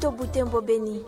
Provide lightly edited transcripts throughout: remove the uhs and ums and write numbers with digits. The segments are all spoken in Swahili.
Radio Butembo Beni.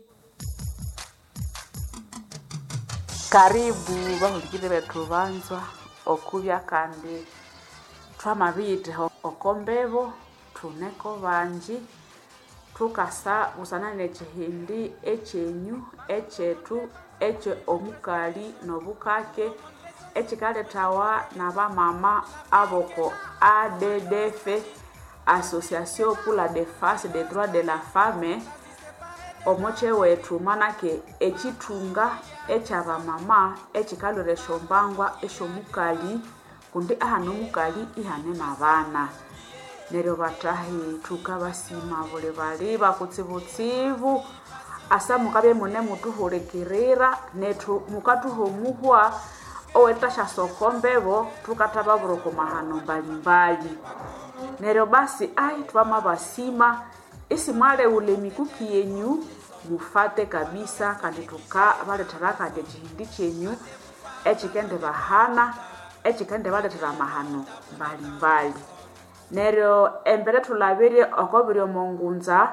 Karibu bahulikire betu banzwa okubya kandi twamabite okombebo tuneko banji tukasa busanane chihindi echenyu echetu eche omukali nobukake echikaletawa na bamama aboko ADDF, Association pour la défense des droits de la femme. Omoche wetu manake echitunga echaba mama echikalore shombangwa eshomukali kundi ahano mukali ihane nabana nero batahi tukabasima bole bali bakutsibutsibu asa mukabe mune mutuhurekirira netu mukatuhomuhwa owetasha sokombebo tukataba buroko mahano mbalimbali nero basi twama basima isi mwale ule mikuki yenyu mufate kabisa kandi tuka vale taraka de chihindi chenyu echikende bahana echikende vale taramahano mbalimbali nero embere tulabiri okobiri mongunza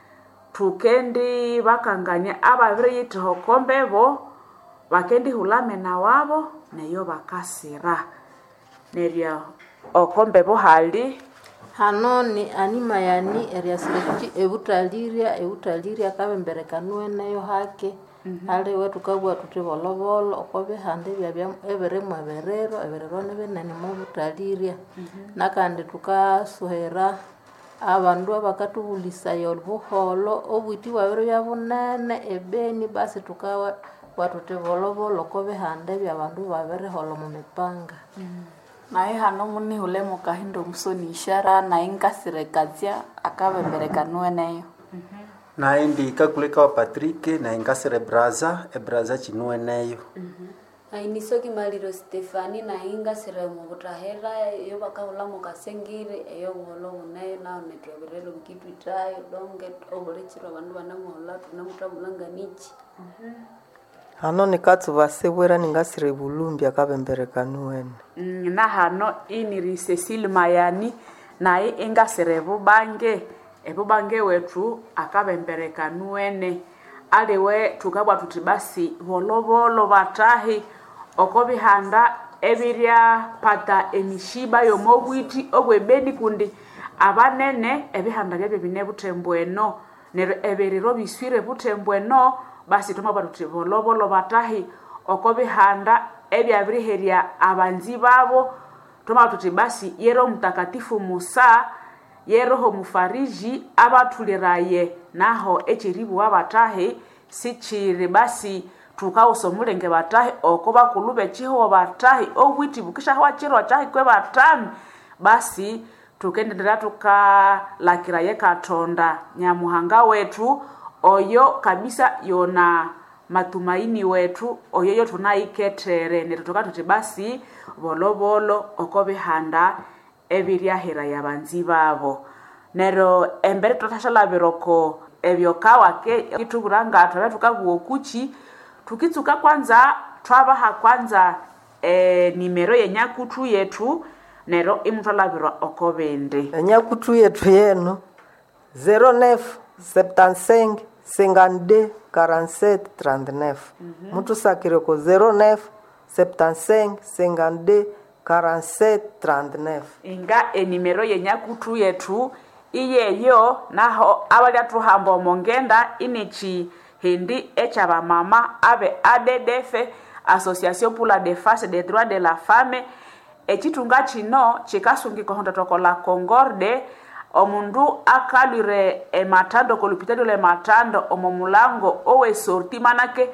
tukendi bakanganya ababiri yitokombebo bakendi hulame na wabo neyo bakasira nerio okombebo hali hano ni anima yani eriasireki eutaliria kabemberekanwe nayo hake ale wetu kabwa tutebolobolo okobe hande bya everemwe berero nebenene mu butaliria nakandi tukasuhera abandu abakatubulisa yolbuholo obwiti wabero byabunene ebeni basi tukawa watutebolobolo kobe hande bya bandu babereholo mu mipanga nae hano muni hule mukahindo musoni ishara na inkasire kazia akabemberekanwe nayo nae ndi kakuleka wa Patrick na inkasire braza chinue nayo ainisoki maliro Stefani na inkasire mu butahera yo bakahula mu kasengire eyo ngolo nayo nawo netweberero kitu itayo donge obolechiro bandu banamuhola tunamutabulanga nichi hano nikatubasebwera ningasire bulumbi akabemberekanwe na hano ini Cecile Mayani naye ingasire bubange wetu akabemberekanwe aliwe tukabwa tutibasi bolobolo batahi okobihanda ebirya pata emishiba yomobwiti obwebeni kundi abanene ebihanda bye bine butembweno nero eberiro biswire butembweno basi tumaba tutibolobolo batahi okobihanda ebyabiriheria abanzi babo tumaba tutibasi yero mtakatifu Musa yeroho mufariji abatuliraye naho echiribu abatahi sichiri basi tukausomulenge batahi okoba kulube chiho batahi obwiti bukisha hawa chiro chahi kwe batami basi tukendera tukalakira ye Katonda nyamuhanga wetu oyo kabisa yona matumaini wetu oyo tunaiketere netutoka tuti basi bolobolo okobihanda ebiryahera yabanzi babo nero embere tutashala biroko ebyokawa ke kituburanga atwe tukaguokuchi tukitsuka kwanza twabaha kwanza nimero yenyakutu yetu nero imutolabirwa okobende enyakutu yetu yeno 09 75 52 47 39 mutu sakire ko 09 75 52 47 39 inga enimero yenyakutu yetu iyeyo naho abali atuhamba mongenda inichi hindi echaba mama abe ADDF, Association pour la défense des droits de la femme echitunga chino chikasungiko honda tokola Concorde omundu akalire matando kolupitado le matando omomulango owe sorti manake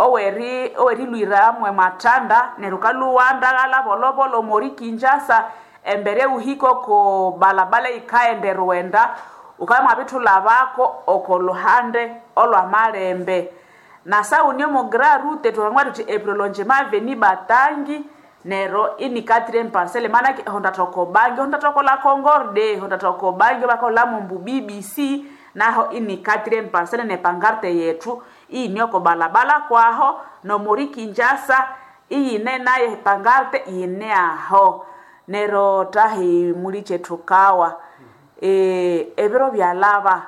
oweri luira mwe matanda nerukalu wanda gala bolobolo mori Kinshasa embere uhiko ko balabala ikaende Rwanda ukama bitu labako okoluhande olwa marembe na sa uniomo gra route tukangwa tuti eprolongement veni batangi nero ini 4e parcelle manake honda toko bangi honda toko la Concorde honda toko bangi bakola mumbu BBC naho ini 4e parcelle ne pangarte yetu inyoko balabala kwaho no muri Kinshasa ine naye pangarte ine aho nero tahi muri chetukawa ebiro byalaba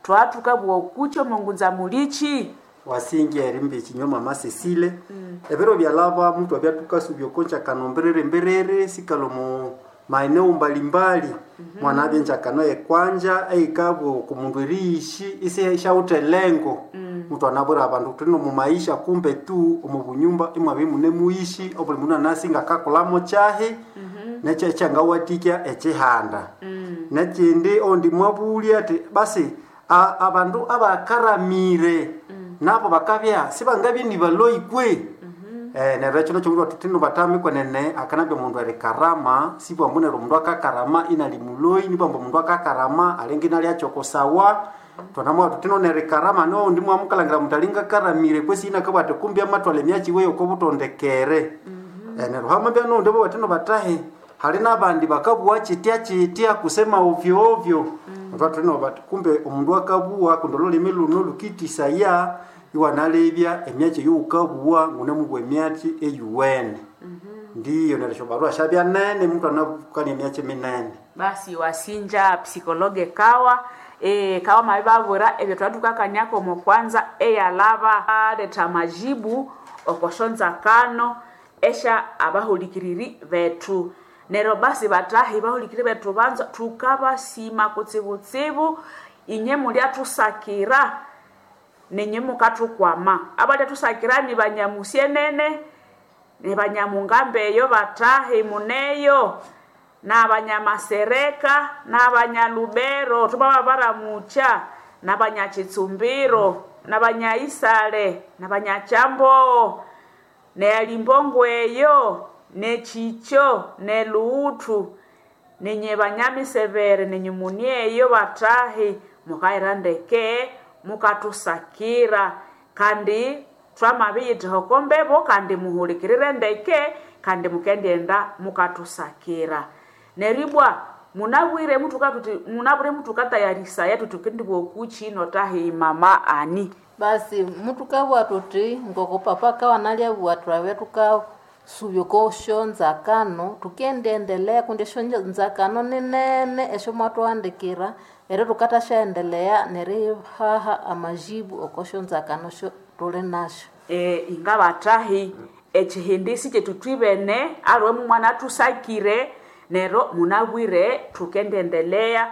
twatukabwa okucho mongunza mulichi wasingi erimbe chinyoma masesile ebero byalaba mtu abyatukasubyo koncha kanomberere mberere sikalo mu maeneo mbalimbali mwana abenja kano ekwanja eikabwo kumundu riishi ise shaute lengo mtu anabura abantu tuno mu maisha kumbe tu mu bunyumba imwabe mune muishi obuli muna nasinga kakolamo chahe neche changa watikya echihanda nekindi ondi mwabuli ati basi abantu abakaramire nabo bakabya sibangabi ni baloyi kwe nerecho no chungwa tutino batami kwenene akanabya mundu ari karama sibwa mbonero mundu akakarama inali muloyi ni bambo mundu akakarama alengi nali achokosawa twanamwa tutino nere karama no ndimwe amukalangira mutalinga karamire kwesi ina kabate kumbya matwale myachi weyo ko butondekere nero hamambya no ndebo batino batahe hali nabandi bakabwa chitia kusema ovyo ovyo tutino bat kumbe umundu akabuwa kundolole meluno lukitisa ya iwanalebya emyachi yukabuwa ngune mugwe emyachi eyuwene ndiyo neresho barua shabya nene mtu anakukani emyachi minene basi wasinja psikologe kawa kawa mababura ebyo twatukakanyako mu kwanza eyalaba leta majibu okoshonza kano esha abahulikiriri betu nero basi batahi bahulikiri betu banza tukabasima kutsibutsibu inye muli atusakira nenye mukatukwama abade tusakirani banyamusienene ne banyamungambeyo batahe muneyo na banyamasereka na banyalubero tubaba baramucha na banyachitsumbiro na banyaisale na banyachambo ne limbongweyo ne chicho ne luutu nenye banyamisevere nenye munieyo batahe mukairandeke mukatusakira kandi twamabiyite hokombebo kandi muhulikirire ndeke kandi mukendenda mukatusakira neribwa munabwire mutu katayarisa yetu tukindibwo kuchi notahi mama ani basi mutu kabwa tuti ngoko papa kawa nalia bwatwa wetu ka subyoko shonza kano tukendendelea kunde shonza kano nene esho matwandikira ero tukatashaendelea nere haha amajibu okoshonza kano sho tole nasho ingabatahi echihindisi chetutwibene arwe mwana tusakire nero munabwire tukendendelea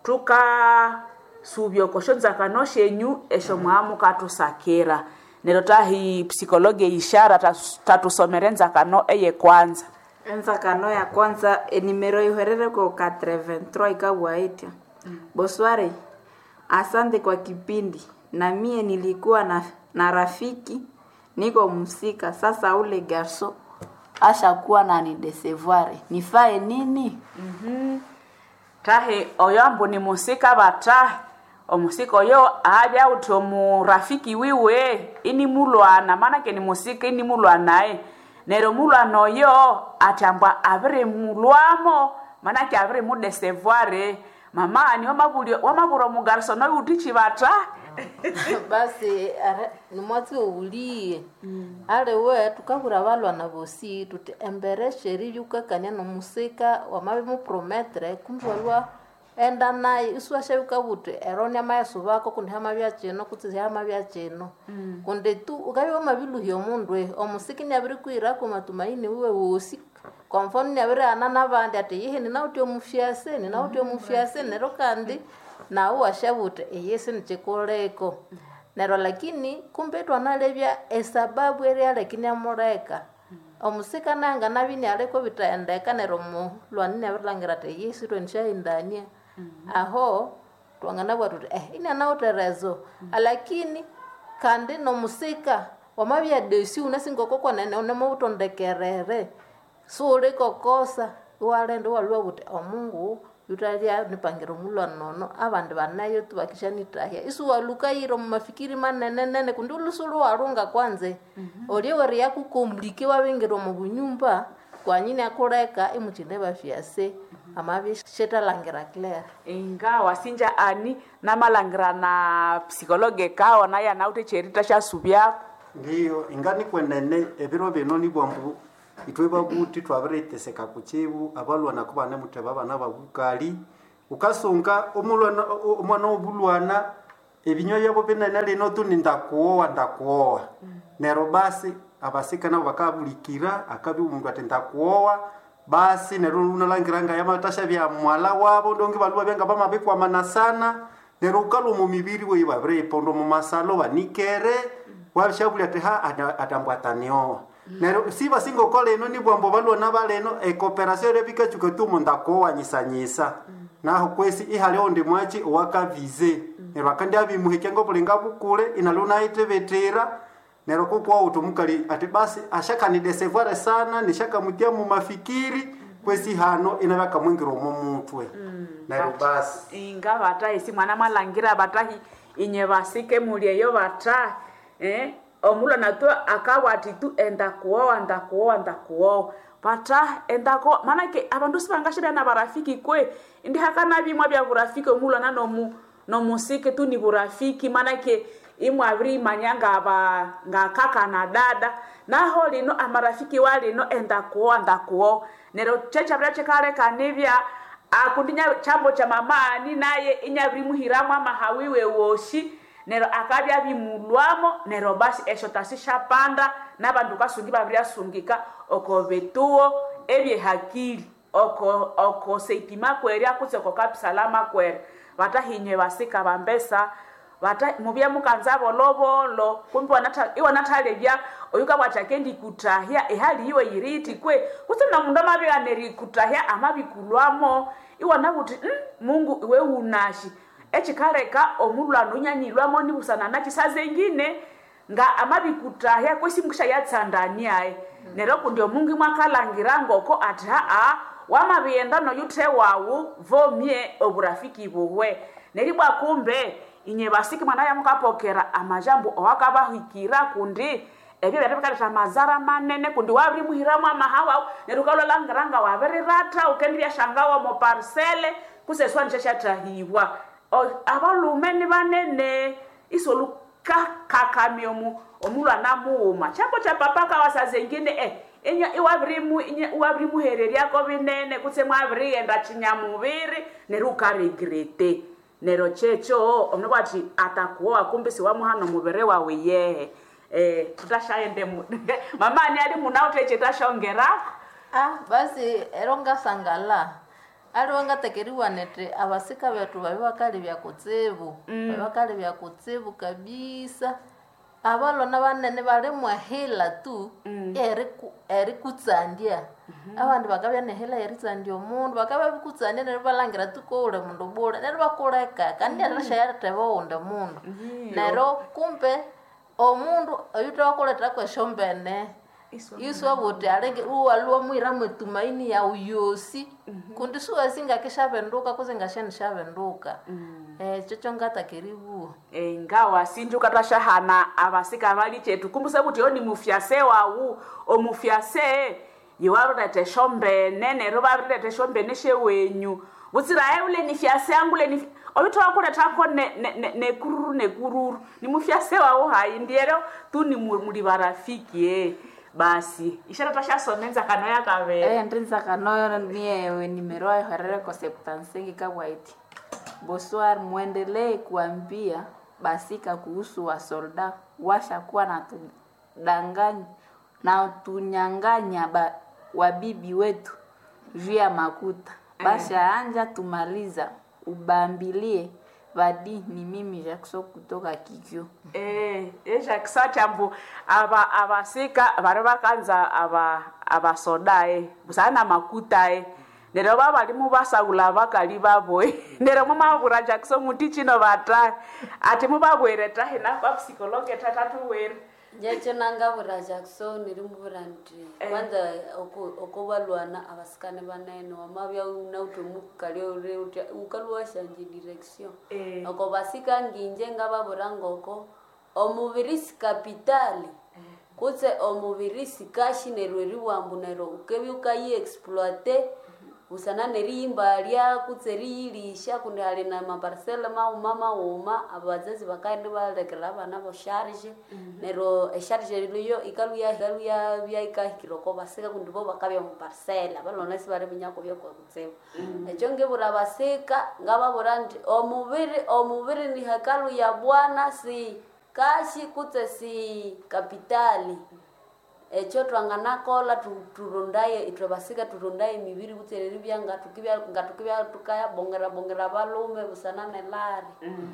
tuka subyo koshonza kano shenyu esho mwamu katusakira nero tahi psikologe ishara tatusomerenza kano eye kwanza enza kano ya kwanza enimero iherere ko 423 ikawaita Bosware, asante kwa kipindi. Na mie nilikuwa na rafiki niko msika. Sasa ule garso ashakuwa na ni desevoir. Nifae nini? Tahe oyambo ni musika bata. Omusika oyo abya utomu rafiki wiwe ini mulwana manake ni musika ini mulwana nero mulwana oyo atambwa abire mulwamo manake abire mu desevoir mama ni wamaburo mugarso no utichi bata basi ni mwati ulie ale we tukabura balwa na bosi tuti embere sheri yuka kanya no musika wamabe mu promettre kumbolwa enda naye iswashe ukabute eronya mayesu bako kundi hama bya cheno kutsi hama bya cheno kundi tu ukabe wamabilu hyo mundwe omusiki ni abiri kuira ko matumaini uwe wosi kwa mfano ni abiri anana bandi ati yihe ni nautyo mufyase nero kandi na uwashabute yesi nichekoleko nero lakini kumbe twanalebya esababu eri alekini amureka omusika nanga nabini aleko bitaendeka nero mu lwanini abirangira ati yesi twanisha indania aho twangana bwatu ina nauterezo lakini kandi no musika wamabya desi unasingoko kwa nene unemo utondekerere sule kokosa walendo walwa buti omungu yutalia nipangiro mulwa nono abandi banayo tubakishanitahya isu waluka iro mafikiri manene kundi ulusulu warunga kwanze oli wari yakukomplike wabengero mu bunyumba kwa nyine akoreka imuchinde bafyase amabi sheta langira Claire inga wasinja ani na malangira na psikologe kawa na ya naute cherita sha subya ndiyo ingani kwenene ebiro bino ni bwambu itweba buti twabireteseka kuchibu abalwa nakubana muteba bana babukali ukasonga omwana obulwana ebinywa byabo binene lino tu ndakuoa nero basi abasika nabo bakabulikira akabi umuntu ati ndakuoa basi nero unalangiranga yamatasha bya mwala wabo ndongi baluwa benga bamabikwa manasana nero ukalu mu mibiri we babre pondo mu masalo banikere wabishabuli ati atambwatanio nero siba singo kole ino ni bwambo baluwa nabaleno cooperación rebika chuketumo ndakuoa nyisanyisa naho kwesi ihaleo ndi mwachi wakavize nero akandi abimuheke ngo bulinga bukule inaluna itevetera nero kokwa utumukali ati basi ashaka ni desevoir sana nishaka mutia mu mafikiri kwesi hano inabaka mwingiro mu mutwe nero basi inga bata isi mwana malangira batahi inye basike mulieyo bata omulo nato akawati tu enda kuoa pata endako manake abantu sibangashira na barafiki kwe ndi hakana bimwa bya burafiki omulo na no musike tu ni burafiki manake imwe abri manyanga nga kaka na dada naho lino amarafiki wali no enda kuoa nero checha brache kare kanivya akundinya chambo cha mamani naye inyabri muhiramwa mahawiwe woshi nero akabya bimulwamo nero basi esho tasisha panda nabantu kasungi babya sungika okovetuo ebye hakili oko seitima kweria kutseko kapsalama kwere batahinye basika bambesa bata mubya mukanza bolobolo kumbi wanathalebya oyuka bwachakendi kutahya ehali iwe yiriti kwe kutsena mundu amabya neri kutahya amabikulwamo iwana kuti Mungu iwe unashi echikareka omulwano nyanyilwamo ni busana nachisaze ngine nga amabikutahya kwesi mukisha yatsandani aye nero kundio Mungu mwakalangira ngoko ati wamabiyenda no yuthe wawu vomye oburafiki buwe neri bwa kumbe inye basiki mwana ya mukapokera amajambo owakabahikira kundi ebyo byatebekata mazara manene kundi wabri muhiramu amahawa nerukalo langaranga waberirata ukendi byashangawa mo parcelle kuseswa ncheshatahiwa abalume ni banene isoluka kakamyomu omulwana muuma chambo cha papa kawasaze ngine enya iwabri muhereria ko binene kutsemwa abri enda chinyamubiri neruka regrete nero checho onobati atakuoa kumbe si wamuhano mubere wawe yehe tutashaende mama ni ali munauteche tashongera basi eronga sangala aliwanga tekeriwa nete abasika betu babakali bya kutsebu babakali bya kutsebu kabisa abalo nabanene balemwa hela tu eri kutsandia abandi bakabya nehela eri tsandia omundu bakabya bikutsandia nero balangira tukole mundu bole nero bakoleka kandi arashaya tebo onde mundu nero kumpe omundu oyuta wakoleta kwa shombene iswa bote alenge uwalwa mwira mwetumaini ya uyosi kundi suwa singa kishabenduka kuzenga shani shabenduka chocho ngata keribu ngawa sinjuka tashahana abasika bali chetu kumbuse kuti oni mufyase wawu omufyase yiwaro tete shombe nene roba tete shombe neshe wenyu butsira ule ni fyase angule ni obitwa kule tako ne kururu ni mufyase wawu hayi ndiero tu ni muri barafiki basi ishara tashasonenza kanoya kabe ndinza kanoyo niye nimero ya harere ko 75 kabwaiti Bonsoir, muendelee kuambia basika kuhusu wasolda washakuwa na tudanganya na tunyanganya wabibi wetu juu ya makuta basha anja tumaliza ubambilie vadi ni mimi Jackson kutoka Kikyo Jackson chambu abasika baraba kanza abasoda busana makuta nero baba limu basagula bakali babo nero mama bura Jackson mutichino bata ati mubabwere tahe na kwa psychologue tatatu were Jecho nanga bura Jackson nirimubura ndi kwanza okobalwana abasikane banene wamabya una utomukali ore ukalwa shanje direction okobasika nginje ngababura ngoko omubirisi kapitali kutse omubirisi kashi nerweri wambunero ukebyuka yi exploiter usana nerimba lya kutserilisha kundi hali na maparcela mama uma abazazi bakaende balekera abana bo charge nero charge liyo ikaluya bya ikahikiroko baseka kundi bo bakabya mu parcela balona sibare binyako byo kwakutseba ejo ngebura baseka ngababura ndi omubiri ni hekalu ya Bwana si kashi kutse si kapitali echo twanganakola turundaye itwabasika turundaye mibiri kutereri byanga tukibya tukaya bongera balume busanane lari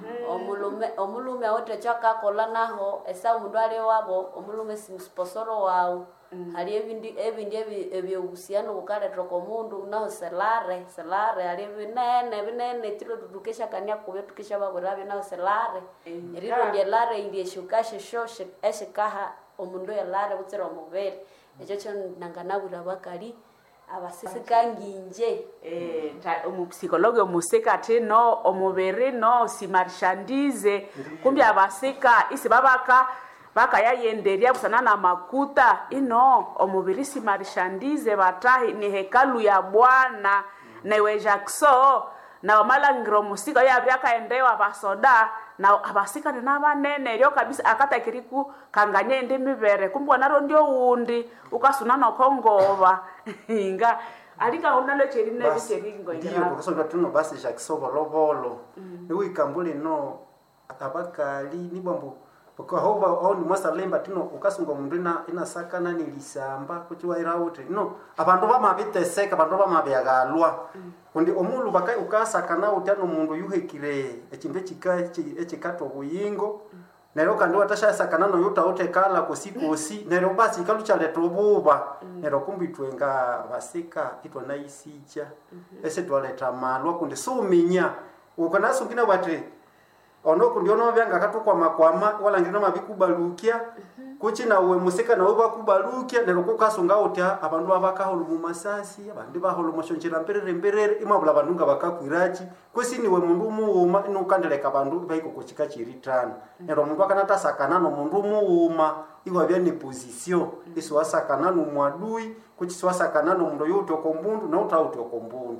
omulume wote chakakola naho esa umundu ali wabo omulume simusposoro wao hali ebindi ebyobusiano bukale troko mundu naho selare hali binene tiro tudukesha kania kubyo tukisha baburabe naho selare eriro ndelare ndiye shukashe shoshe eshikaha omundu yalare butsira omubere ekyo kyo nanganabura bakali abasisikanginje omupsikologi omusika ati no omubere no si marchandise kumbi abasika isi bakayayenderia busana na makuta ino omubiri si marchandise batahi ni hekalu ya Bwana newe Jackson na wamalangiro musika yabyakaendewa basoda na abasika n'abanene ryo kabisa akatakiriku kanganye ndi mibere kumbwa naro ndio undi ukasuna no kongoba inga alika unalo cherine bicheringo ndio tukasonga tuno basi Jackson bolobolo niwe ikambule no abakali ni bambu kwa hoba on mwasalemba tuno ukasunga mundu ina sakana nilisamba kuchiwa iraute no abantu bamabiteseka abantu bamabyagalwa kundi omulu bakai ukasakana utano mundu yuhekire echimbe echikato buyingo nero kandi watashasakana no yutaute kala kosikosi nero basi kalucha letobuba nero kumbitwenga basika itwa naisicha ese twaleta malwa kundi suminya ukanasungina batre ono kundi ono byanga katukwa makwama wala ngino mabikubalukia kuchina uwe musika na uba kubalukia nero kukasunga utya abantu abakaholo mu masasi abandi baholo moshonjera mberere imabula bandunga bakakwirachi kwesini we mundu muuma inukandeleka bandu bayiko kuchika chiritana nero mundu akanata sakana no mundu muuma iwa bya ni position iswasakana no mwadui kuchiswasakana no mundu yoto kombundu na utauto kombundu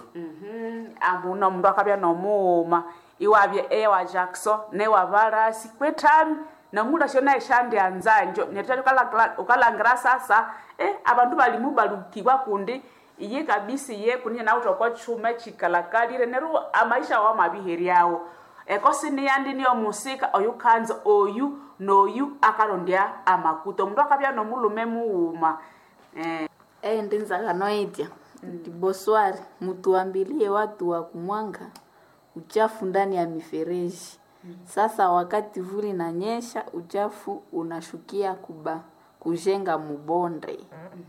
amuno mundu akabya no muuma iwabye ewa Jackson ne wabarasi kwetami namula shona eshandi anzanjo netali ukalangira sasa abantu bali mubalukibwa kundi iye kabisi ye kunya na utokwa chuma chikalakalire neru amaisha wa mabiheri yawo ekosini yandi niyo musika oyukanza oyu noyu akarondia amakuto mundu akabya no mulume muuma ndinza kanoitia Boswari mtuambilie watu wa Kumwanga uchafu ndani ya mifereji. Sasa wakati vuli na nyesha uchafu unashukia kujenga mubonde.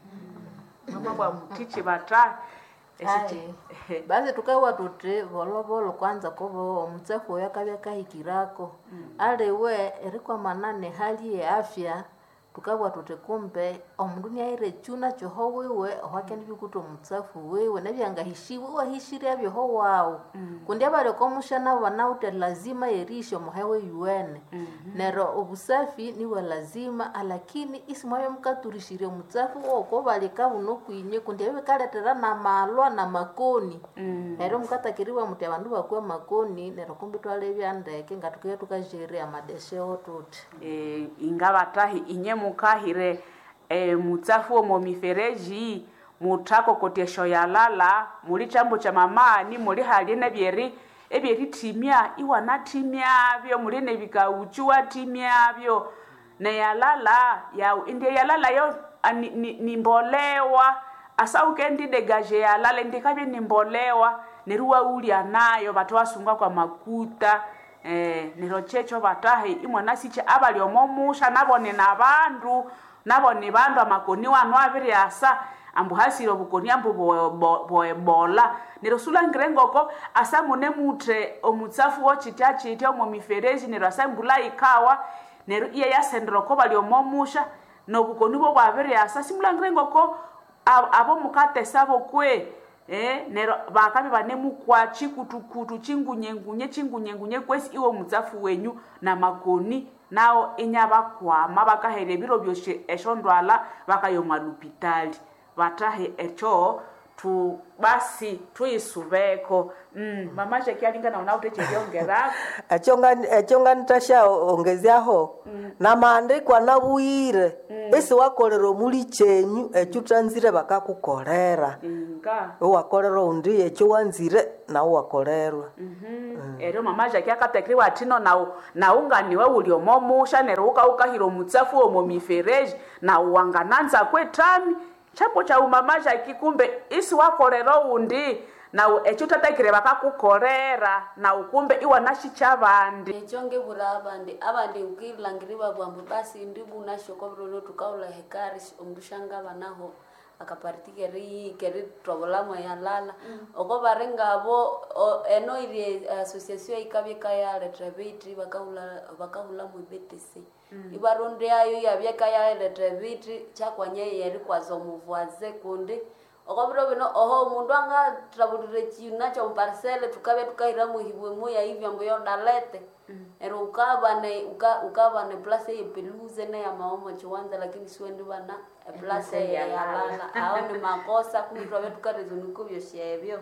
Mama mtichi bata basi tukawa tutre volobolo kwanza kobo omutsafu yakabya kahikirako alewe erikwa manane hali ya afya tukawa tutre kumbe omundu nyaire chuna choho wewe wakendi bikuto mutsafu wewe nabyangahishiwe wahishiria byo wao kundi abale komushana banaute lazima yerisho muhewe yuene nero obusafi niwe lazima lakini isimwayo mukaturishire mutsafu oko baleka buno kwinye kundi ebe kaletera na malwa na makoni nero mukatakiriwa muti abandu bakwe makoni nero kumbi twale byandeke ngatuke tukajere amadeshe otuti ingabatahi inye mukahire mutsafu mo mifereji mutako kotesho yalala muri chambo cha mamani muri hali na ebyeri timya iwana timya byo muri ne bikauchua timya byo na yalala ya inde yalala yo ni mbolewa asa ukendi degaje yalala ndikabye ni mbolewa neruwa uli anayo batu wasunga kwa makuta nero checho batahe imwana siche abali omomusha nabone nabone bandu amakoni wanu abiri asa ambu hasiro bukoni ambu bola nero sulangire ngoko asa mune mutre omutsafu wochitachi omo mifereji nero asa mbula ikawa nero iye yasendro ko bali omomusha no bukoni bo abiri asa simulangire ngoko abo mukate sabo kwe nero bakabi banemu kwa chikutukutu chingunyengunye kwesi iwo mutsafu wenyu na magoni nao inyaba kwa mabakahere biro byoshe eshondwala bakayoma lupitali batahe echo tu basi tuisubeko. Mama Shekialinga na unaute cheliongera echonga nitasha ongeziaho na maandiko anabuire esi wakolero muri chenyu echutanzire bakakukolera nga wakolera undi echo wanzire na wakolerwa ero mama Shekia katekriwa atino na unganiwe uliomo musha nero ukahiro mutsafu omo mifereji na uwangananza kwetami chapo cha umama Shekia kumbe isi wakolero undi na echutatakire bakakukolera na ukumbe iwa nashichabandi nechonge bula abandi ukilangiriba bwambu basi ndibu nashoko bro tukaula hekari omdushanga banaho akapartikeri keri trobolamo ya lala oko barenga abo eno ile association ikabye kaya retrevitri bakahula mu BTC ibaronde ayo yabye kaya retrevitri chakwanye yeri kwazo muvuaze kundi okobiro bino oho mundu anga trabulire china cha parcelle tukabe tukaira muhibwe moya hivyo mboyo dalete ero ukabane place ya peluze na ya maomo chiwanza lakini siwendi bana place ya lala au ni makosa kumtwabe tukarezunuko byoshebyo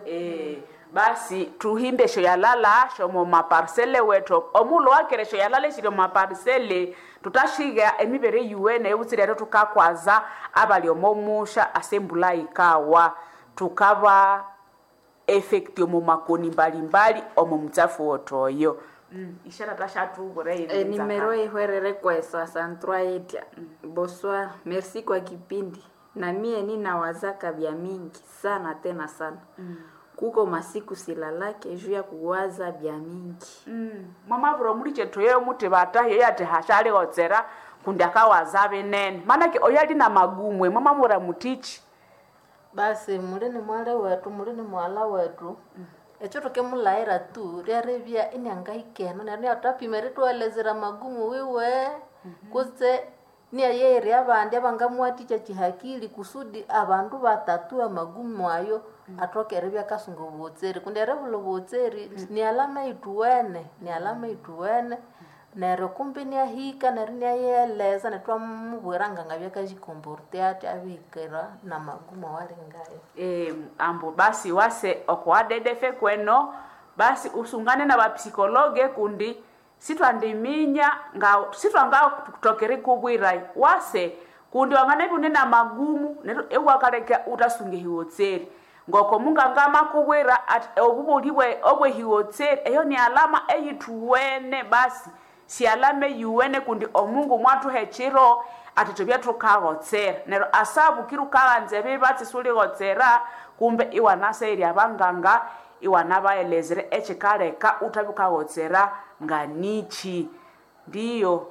basi tuhimbe sho ya lala sho mo maparcelle weto omulo wakere sho ya lala shiro maparcelle tutashiga emibere yuene ebutsirero tukakwaza abali omomusha asembula ikawa tukaba effectio mu makoni mbalimbali omo mutsafu otoyo ishara tashatu bore nimero ihwerere kwesa santroitia bonsoir merci kwa kipindi na mie ninawazaka bya mingi sana tena sana kuko masiku silalake juu ya kuwaza bya mingi mama bro muri cheto yo muti batahe yate hashale otsera kundi akawaza benene manake oyali na magumwe mama mura mutichi basi mulini mwale wetu mulini mwala wetu echo tukemulaira tu ryarebya inyangaikeno nani atapimere twalezera magumu wiwe kuze niya yeri abandi abangamwaticha chihakili kusudi abantu batatua magumu ayo atokere byakasungo botseri kundere bulo botseri ni alama ituwene nero kumbe ni ahika nero ni ayeleza netwa mubweranga ngabyakajikomporte ati abikera na magumu walengayo ambo basi wase okwadedefe kweno basi usungane na bapsikologe kundi sitwandiminya sitwanga kutokeri kubwirai wase kundi wangane bunena magumu nero ewakareka utasunge hiwotseri ngoko mungangama kubwira at obubuliwe obwe hiwotseri eyo ni alama eyituwene basi si alame yuwene kundi omungu mwatu hechiro atitobya tukagotsera nero asabu kirukaganze bebatsi suli gotsera kumbe iwanase iri abanganga iwanabaelezere echikareka utabukagotsera nganichi ndiyo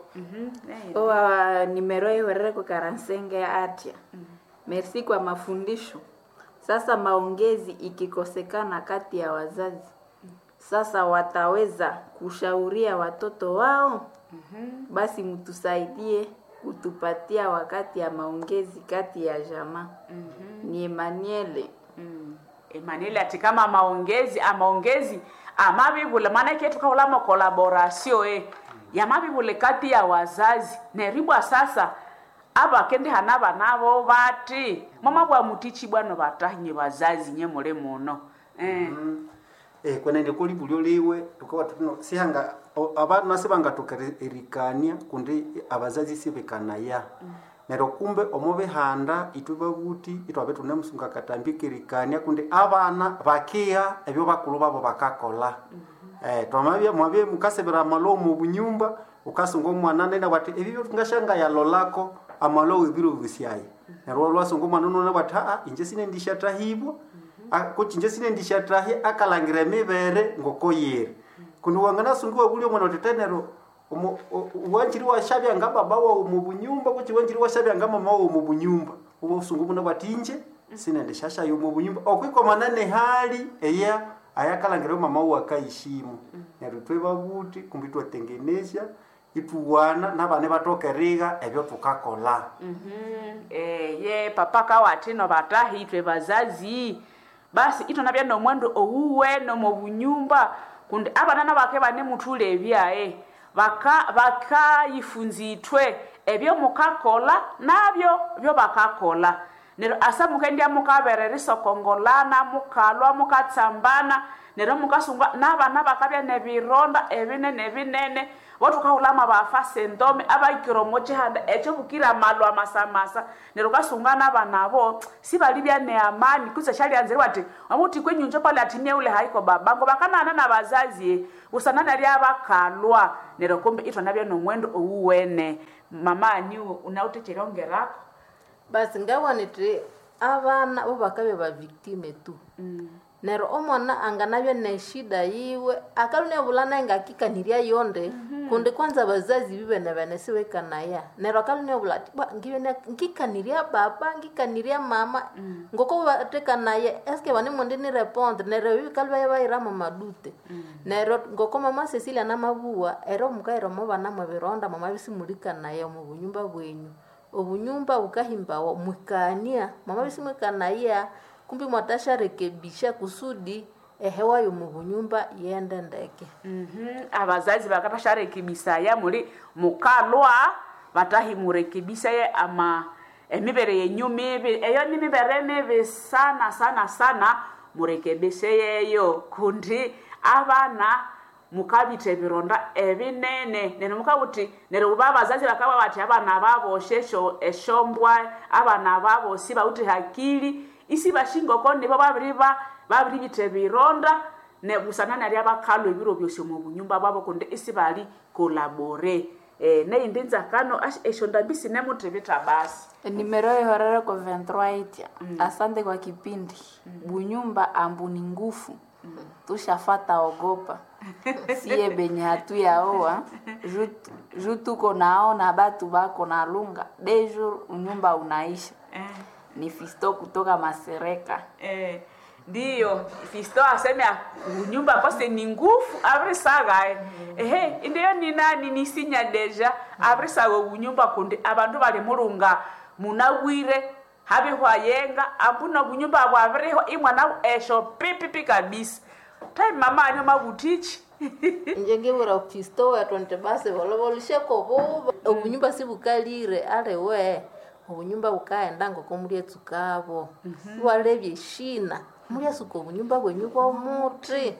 nimero ihwerere kwa karansenge ya atia merci kwa mafundisho. Sasa maongezi ikikosekana kati ya wazazi sasa wataweza kushauria watoto wao? Basi mtusaidie kutupatia wakati ya maongezi kati ya jamaa. Ni Emmanuel. Emmanuel ati kama maongezi amabibule maana yetu kaulama collaboration ya mabibule kati ya wazazi neribwa sasa aba kende hanaba nabo bati mama bwa mutichi bwana batahanye bazazi nyemole muno kwene ndikuli bulyo liwe tukawa tuno sihanga abantu nasibanga tokerikania kundi abazazi sibekana ya nero kumbe omobe handa ituba buti itwabe tunemusunga katambikirikania kundi abana bakia ebyo bakulu babo bakakola twamabye mwabye mukasebera malo mu bunyumba ukasunga omwana nenda bati ebyo tungashanga ya lolako amalo wibiro bisyaye nero lwasunga omwana nona bata inje sine ndishata hibo kuchinje sine ndishatahi akalangira mibere ngokoyere kundi wangana sungiwa bulyo mwana tetenero uwanjiri wa shabya ngaba bawa mu bunyumba kuchi wanjiri wa shabya ngama mawo mu bunyumba ubo sungubu na batinje sine ndishasha yo mu bunyumba okwiko manane hali eya ayakalangira mama wa kaishimu nero tweba buti kumbitwa tengenesha ituwana nabane batokeriga ebyo tukakola ye papa kawatino batahi twe bazazi basi ito nabya no mwendo ouwe no mu bunyumba kundi abana bake bane mutule ebyae baka ifunzitwe ebyo mukakola nabyo byo bakakola nero asa mukendia mukaberera isokongolana mukalwa mukatsambana nero mukasunga n'abana bakabya nebironda ebinene watu kaulama bafa sendome abakiromo chihanda echo bukira malwa masamasa nero kasungana banabo sibalibya ne amani kuze shali anzeri wati amuti kwenyunjo pale atimye ule haiko babango bakanana na bazazi usanana lya bakalwa nero kombe itwa nabya no mwendo uwene mama ani unautecherongerako basi ngawanite abana bo bakabe ba victime tu nero omwana anganabya ne shida yiwe akalune bulana ngakikaniria yonde kunde kwanza bazazi bibe na bana siwekana ya nero akalune bulati ngibe ngikaniria baba ngikaniria mama ngoko batekana ya eske bane monde ni répondre nero bikalwa yabaira mama dute nero ngoko mama Cecilia na mabua ero mukairo mo bana mu bironda mama bisimulikana ya mu bunyumba bwenyu obunyumba ukahimba wa mwikania mama bisimwekana ya kumbi mwatasha rekebisha kusudi hewa yo mu bunyumba yende ndeke abazazi bakatasha rekebisa ya muri mukalwa batahi murekebisa ye ama emibere yenyumibi eyo ni mibere nebe sana murekebise yeyo kundi abana mukabite bironda ebinene nene mukabuti nere babazazi bakaba bati abana babo shesho eshombwa abana babo siba uti hakili isi bashingo ko nibo babiri bitebironda ne busanana lya bakalo ebiro byose mu bunyumba babo kunde isi bali kolabore ne indinza kano eshonda bisi ne mutebita basi nimero ihorere ko 23 itia asante kwa kipindi bunyumba ambuni ngufu tushafata ogopa siye benye hatu yaoa jutuko naona batu bako na lunga dejour unyumba unaisha ni Fisto kutoka Masereka ndiyo Fisto aseme unyumba kose ni ngufu abrisaga ndiyo ni nani nisinya deja abrisaga unyumba kundi abantu bali murunga munawire habe hwayenga ambuna bunyumba bwavreho imwana esho pipi kabisa time mama anyo mabutichi njenge bura Fisto watonte base bolobolishe ko bo ubunyumba sibukalire alewe ubunyumba bukaenda ngoko muri tsukabo warebye shina muri suko ubunyumba bwenyu bwo muti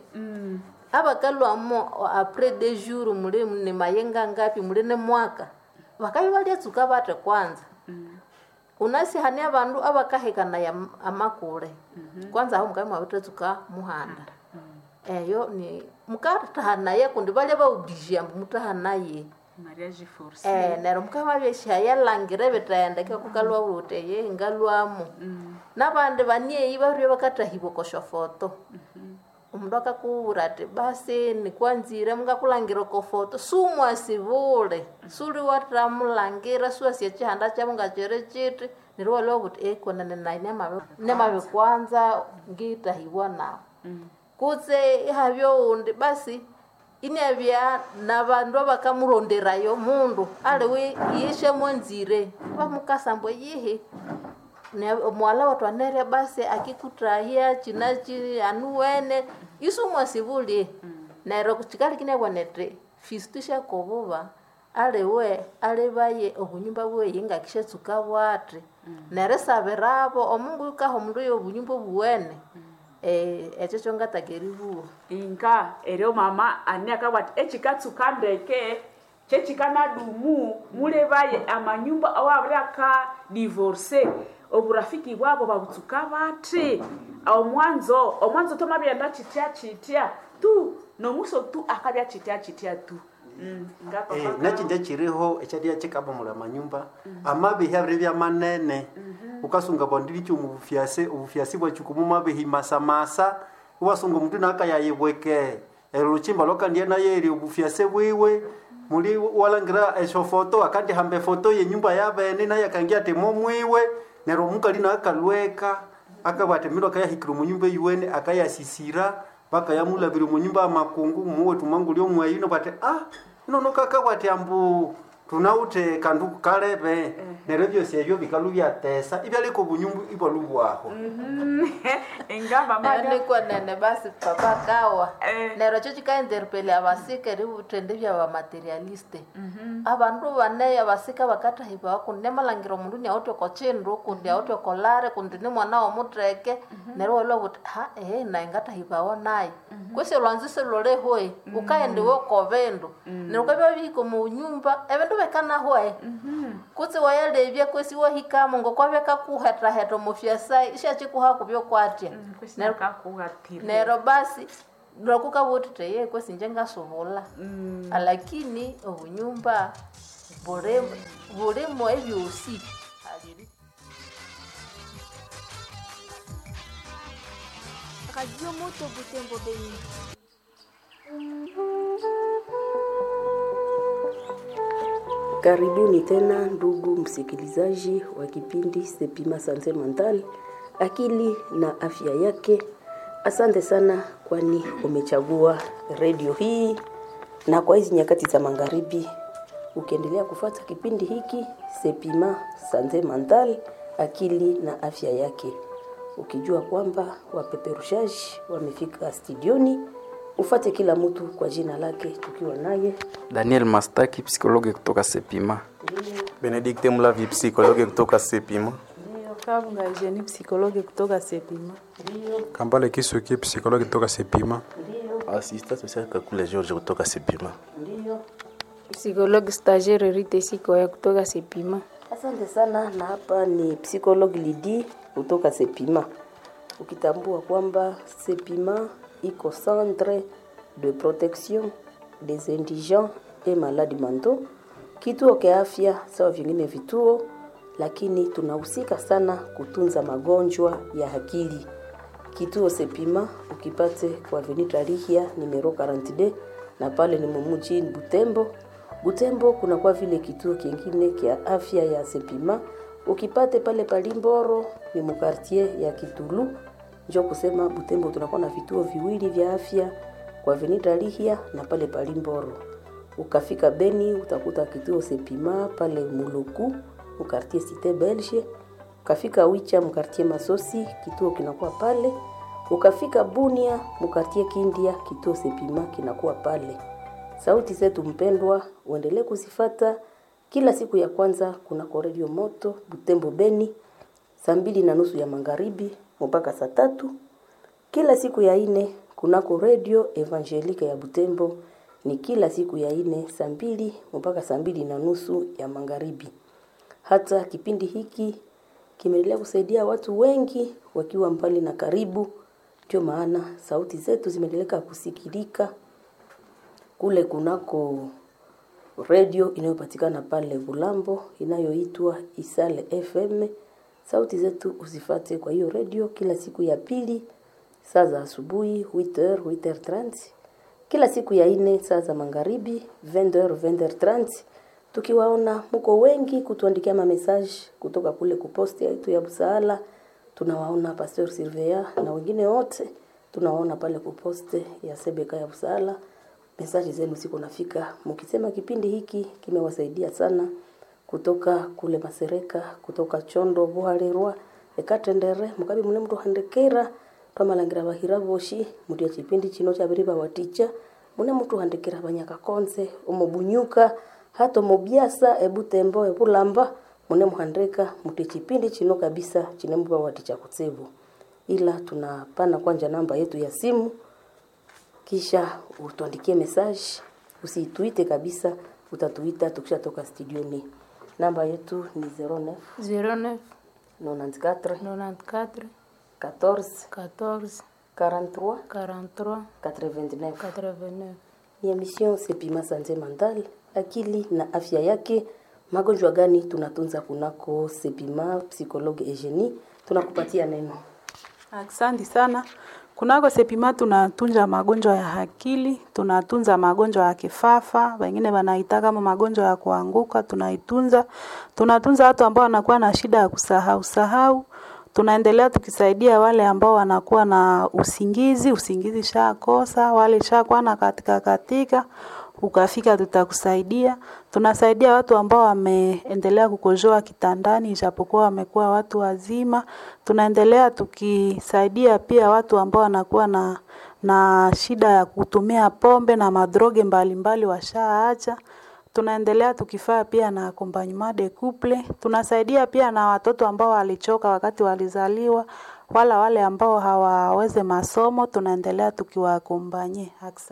abakalwamo après 2 jours muri ne mayenga ngapi muri ne mwaka bakabi bali tsukaba ate kwanza unasi hani abantu abakahekana ya amakure kwanza aho mukayi mwabutsuka muhanda eyo ni mukatahana ye kundi bali ba ubijia mutahanaye mariage forcé nero mukaba byeshaya langire betaenda ke kukalwa urute ye ngalwamo nabande banie ibari bakatahibo kosho foto umdoka kuurate basi ni kwanzire mungakulangira ko foto sumwa sivule suri watamulangira suasie chihanda cha mungachere chiti nirwa lobuti kona nemabe kwanza ngitahiwa na kuze habyo undi basi inebya nabandu bakamuronderayo mundu alewe yishe mwanzire bamukasambo yihe ne mwala watu anere basi akikutrahia chinachi anuwene isumwa sivuli nero kuchikali kinebonete fistisha kobuba alewe alebaye obunyumba bwe yinga kishetsuka bwate nere saberabo omungu kaho mundu yo bunyumba buwene echo ngatageribu inka eryo mama anyaka bati echikatsuka ndeke chechikana dumu mulebaye amanyumba awabraka divorce oburafiki bwabo babutsuka bati omwanzo tomabyenda chitia tu no muso tu akabya chitia tu nachinja chiriho echadia chikaba mula manyumba amabihe abribya manene ukasunga bondiri cyo mu bufiase bwa chukumu mabihi masamasa ubasunga mtu nakayayibweke eruchimba lokandie na yeri ubufiase bwiwe muri walangira esho foto akandi hambe foto ye nyumba yabene na yakangia temo mwiwe nero mukali na akalweka akabate miro kayahikira mu nyumba yuwene akayasisira baka yamula biri mu nyumba makungu muwe tumangulyo mwayino bate ino no kakabate ambu tunaute kandu kalebe nerevyo syeyo bikalu bya tesa ibyaliko bunyumbu ibolubwaho ingamba mada ndiko nene basi papa kawa nero cyo chikaenderpele abasika ri utende bya ba materialiste abantu bane abasika bakata hiba kunne malangiro mundu nya auto ko chindu kundi auto ko lare kundi ni mwana wa mutreke nero walo but ha na ingata hiba onai kwese lwanzise lole hoye ukaende wo kovendo nero kabya biko mu nyumba ebendu bekana hoye kutse wayale bya kwesi wo hikamo ngo kwabeka kuhatra heto mufyasa isha chikuha kubyo kwatya nero basi ndokuka wote ye kwesi njenga sobola lakini obunyumba boremo ebyosi Radio Moto Butembo Beni. Karibuni tena ndugu msikilizaji wa kipindi Sepima Sante Mental, akili na afya yake. Asante sana kwani umechagua radio hii, na kwa hizi nyakati za magharibi ukiendelea kufuata kipindi hiki Sepima Sante Mental, akili na afya yake, ukijua kwamba wapeperushaji wamefika studioni. Ufate kila mtu kwa jina lake, tukiwa naye Daniel Mastaki, psikologe kutoka Sepima. Benedicte Mulavi, psikologe kutoka Sepima. Kabunga Eugenie, psikologe kutoka Sepima. Kambale Kisuki, psikologe kutoka Sepima. Assistant social Kakule George kutoka Sepima. Psikologe stagiaire Rite Siko ya kutoka Sepima. Asante sana, na hapa ni psikologe Lidi kutoka Sepima. Ukitambua kwamba Sepima iko centre de protection des indigents et malades mentaux, kituo kia afya sawa vingine vituo, lakini tunahusika sana kutunza magonjwa ya akili. Kituo Sepima ukipate kwa Avenue Lihia numero 42, na pale ni mumuji Butembo. Butembo kuna kwa vile kituo kingine kia afya ya Sepima ukipate pale Palimboro ni mukartie ya Kitulu. Njoo kusema Butembo tunakuwa na vituo viwili vya afya kwa Avenue Lihia na pale Palimboro. Ukafika Beni utakuta kituo Sepima pale Muluku mukartie Cité Belge. Ukafika Wicha mukartie Masosi kituo kinakuwa pale. Ukafika Bunia mukartie Kindia kituo Sepima kinakuwa pale. Sauti zetu mpendwa, uendelee kuzifata kila siku ya kwanza kuna Radio Moto Butembo Beni 2:30 ya magharibi mpaka 3. Kila siku ya 4 kunako Radio Evangelique ya Butembo ni kila siku ya 4 2 mpaka 2:30 ya magharibi. Hata kipindi hiki kimeendelea kusaidia watu wengi wakiwa mbali na karibu, ndio maana sauti zetu zimeendelea kusikilika kule kunako radio inayopatikana pale Bulambo inayoitwa Isale FM. Sauti zetu usifate kwa hiyo radio kila siku ya pili saa za asubuhi 8h 8h30, kila siku ya 4 saa za magharibi 20h 20h30. Tukiwaona mko wengi kutuandikia message kutoka kule kuposti yetu ya Busaala, tunawaona Pastor Silvia na wengine wote tunawaona pale kuposte ya Sebeka ya Busaala. Message zenu siku nafika mkisema kipindi hiki kimewasaidia sana, kutoka kule Masereka, kutoka Chondo, Buharirwa, Ekatendere, mukabi mune mtu handekera pamalangira bahira boshi mudia kipindi chino cha biriba waticha mune mtu handekera banyaka konse umubunyuka hato mobiasa ebutembo ebulamba mune muhandeka mudia kipindi chino kabisa chine mba waticha kutsebu. Ila tunapana kwanja namba yetu ya simu, kisha utuandikie message, usituite kabisa, utatuita tukishatoka studioni. Namba yetu ni 09 09 94 94 14 43 43 89. 89. Ni emission Sepima Sante Mental, akili na afya yake. Magonjwa gani tunatunza kunako Sepima? Psikologe Eugenie, tunakupatia neno. Asante sana. Kunako Sepima tunatunza magonjwa ya akili, tunatunza magonjwa ya kifafa, wengine wanaita kama magonjwa ya kuanguka, tunatunza watu ambao wanakuwa na shida ya kusahau. Tunaendelea tukisaidia wale ambao wanakuwa na usingizi shakosa, wale shakuwa na katika. ukafika tutakusaidia. Tunasaidia watu ambao wameendelea kukojoa kitandani ijapokuwa wamekuwa watu wazima. Tunaendelea tukisaidia pia watu ambao wanakuwa na shida ya kutumia pombe na madroge mbalimbali washaacha. Tunaendelea tukifaa pia na accompagnement de couple. Tunasaidia pia na watoto ambao walichoka wakati walizaliwa, wala wale ambao hawaweze masomo, tunaendelea tukiwaakompanye.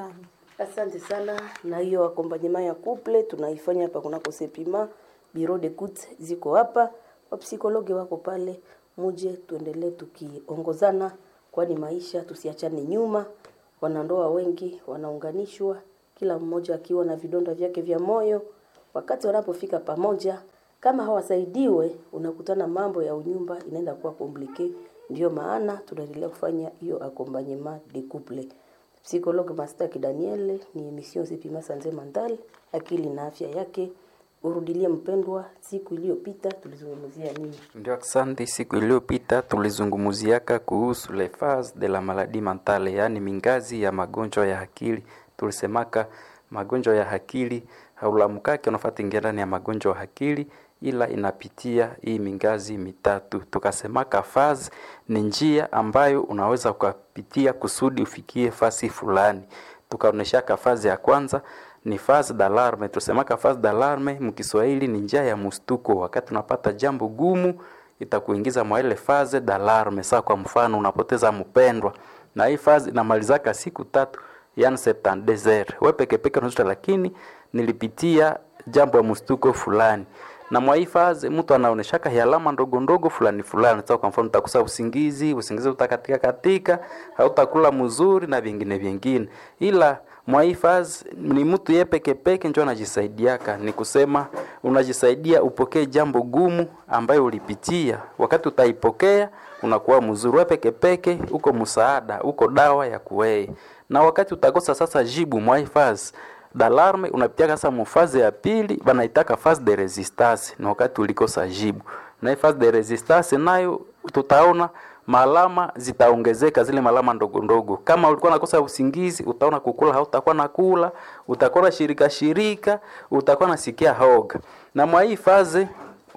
Asante sana. Na hiyo accompagnement ya couple tunaifanya hapa kunako Sepima, bureau de coute ziko hapa, wapsikologi wako pale, muje tuendelee tukiongozana, kwani maisha tusiachane nyuma. Wanandoa wengi wanaunganishwa, kila mmoja akiwa na vidonda vyake vya moyo. Wakati wanapofika pamoja, kama hawasaidiwe, unakutana mambo ya unyumba inaenda kuwa komplike. Ndio maana tunaendelea kufanya hiyo accompagnement de couple. Psychologue Mastaki Daniel ni emission Sepima Santé Mentale, akili na afya yake. Urudilie mpendwa, siku iliyopita tulizungumzia nini? Ndio, asante. Siku iliyopita tulizungumziaka kuhusu les phases de la maladie mentale, yani mingazi ya magonjwa ya akili. Tulisemaka magonjwa ya akili haulamukake unafuata ndani ya magonjwa ya akili, ila inapitia hii mingazi mitatu. Tukasemaka phase ni njia ambayo unaweza kupitia kusudi ufikie fasi fulani. Tukaoneshaka phase ya kwanza ni phase d'alarme. Tusemaka phase d'alarme mkiswahili ni njia ya mstuko. Wakati unapata jambo gumu itakuingiza mwa ile phase d'alarme. Sasa kwa mfano unapoteza mpendwa, na hii phase inamalizaka siku 3, yani 72 heures. Wewe peke unazuta, lakini nilipitia jambo ya mstuko fulani. Na mwa hii phase mtu anaoneshaka alama ndogo ndogo fulani. Sasa kwa mfano utakosa usingizi utakatika, hautakula mzuri na vingine. Ila mwa hii phase ni mtu yeye peke ndio anajisaidiaka. Ni kusema unajisaidia upokee jambo gumu ambayo ulipitia. Wakati utaipokea unakuwa mzuri. Wewe peke uko msaada, uko dawa ya kuwei. Na wakati utakosa sasa jibu mwa hii phase d'alarme, unapitia sasa mfaze ya pili, banaitaka phase de resistance. Na wakati ulikosa jibu, na hii phase de resistance nayo tutaona malama zitaongezeka, zile malama ndogo. Kama ulikuwa unakosa usingizi, utaona kukula hautakuwa nakula, utakuwa shirika, utakuwa nasikia hoga. Na mwa hii phase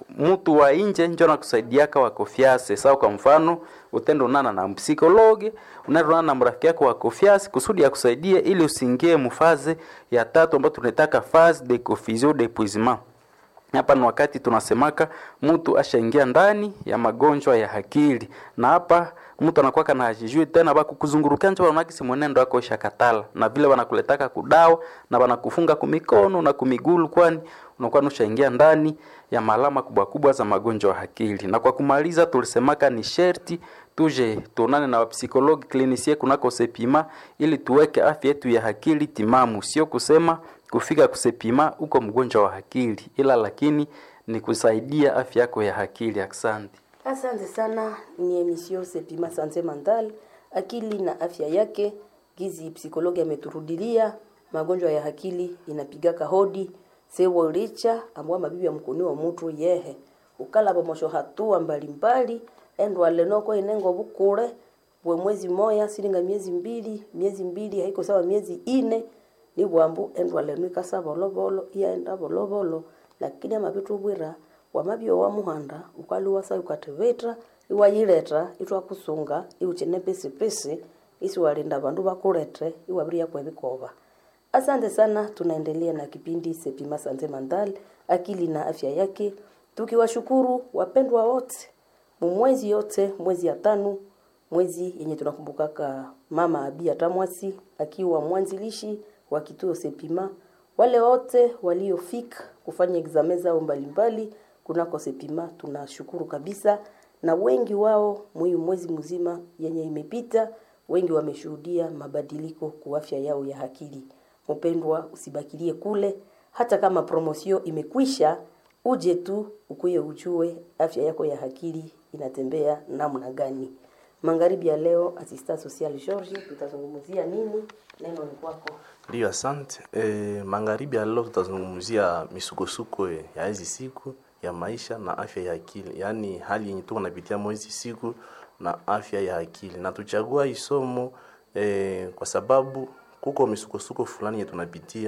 mtu wa nje ndio anakusaidiaka wa confiance. Sawa, kwa mfano utendo nana na psikologi, unaona na mrafiki yako wa confiance kusudi ya kusaidia ili usingie mfaze ya tatu ambayo tunataka phase de confusion d'épuisement. Hapa ni wakati tunasemaka mtu ashaingia ndani ya magonjwa ya akili, na hapa mtu anakuwa kana hajijui tena, bako kuzunguruka nje wanakisi mwenendo wako shakatala, na vile wanakuletaka kudawa na wanakufunga kumikono na kumigulu, kwani unakuwa unashaingia ndani ya malama kubwa za magonjwa ya akili. Na kwa kumaliza tulisemaka ni sherti tuje tuonane na wapsikologi klinisie kunako Sepima ili tuweke afya yetu ya akili timamu. Sio kusema kufika kusepima uko mgonjwa wa akili, ila lakini ni kusaidia afya yako ya akili. Asante sana. Ni emission Sepima Santé Mentale, akili na afya yake. Gizi psikologi ameturudilia magonjwa ya akili inapigaka hodi sewa licha ambao mabibi ya mkoni wa mtu yehe ukala bomosho hatua mbalimbali endwa lenoko inengo bukure bwe mwezi moya silinga miezi mbili haiko sawa miezi 4 ni bwambu endwa lenuka saba lobolo yaenda bolobolo, lakini amabitu bwira wamabyo wa muhanda ukali wasa ukatevetra iwayileta itwa kusunga iuchene pesi isi walinda bandu bakuletre iwabiria kwa bikoba. Asante sana. Tunaendelea na kipindi Sepima Santé Mentale, akili na afya yake. Tukiwashukuru wapendwa wote mwezi yote, mwezi ya 5, mwezi yenye tunakumbukaka mama Abia Tamwasi akiwa mwanzilishi wa kituo Sepima. Wale wote waliofika kufanya examen zao mbalimbali kunako Sepima tunashukuru kabisa, na wengi wao mwezi mzima yenye imepita wengi wameshuhudia mabadiliko kwa afya yao ya akili. Mpendwa, usibakilie kule, hata kama promosio imekwisha, uje tu ukuye ujue afya yako ya akili inatembea namna gani. Magharibi ya leo, Assistant Social George, tutazungumzia nini? Neno ni kwako. Ndio, asante. Magharibi ya leo tutazungumzia misukosuko ya hizi siku ya maisha na afya ya akili, yani hali yenye tuko napitia mwezi siku na afya ya akili. Na tuchagua isomo kwa sababu kuko misukosuko fulani yetu tunapitia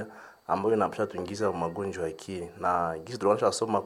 ambayo inapasha tuingiza magonjwa ya akili. Na gisi tunaanza soma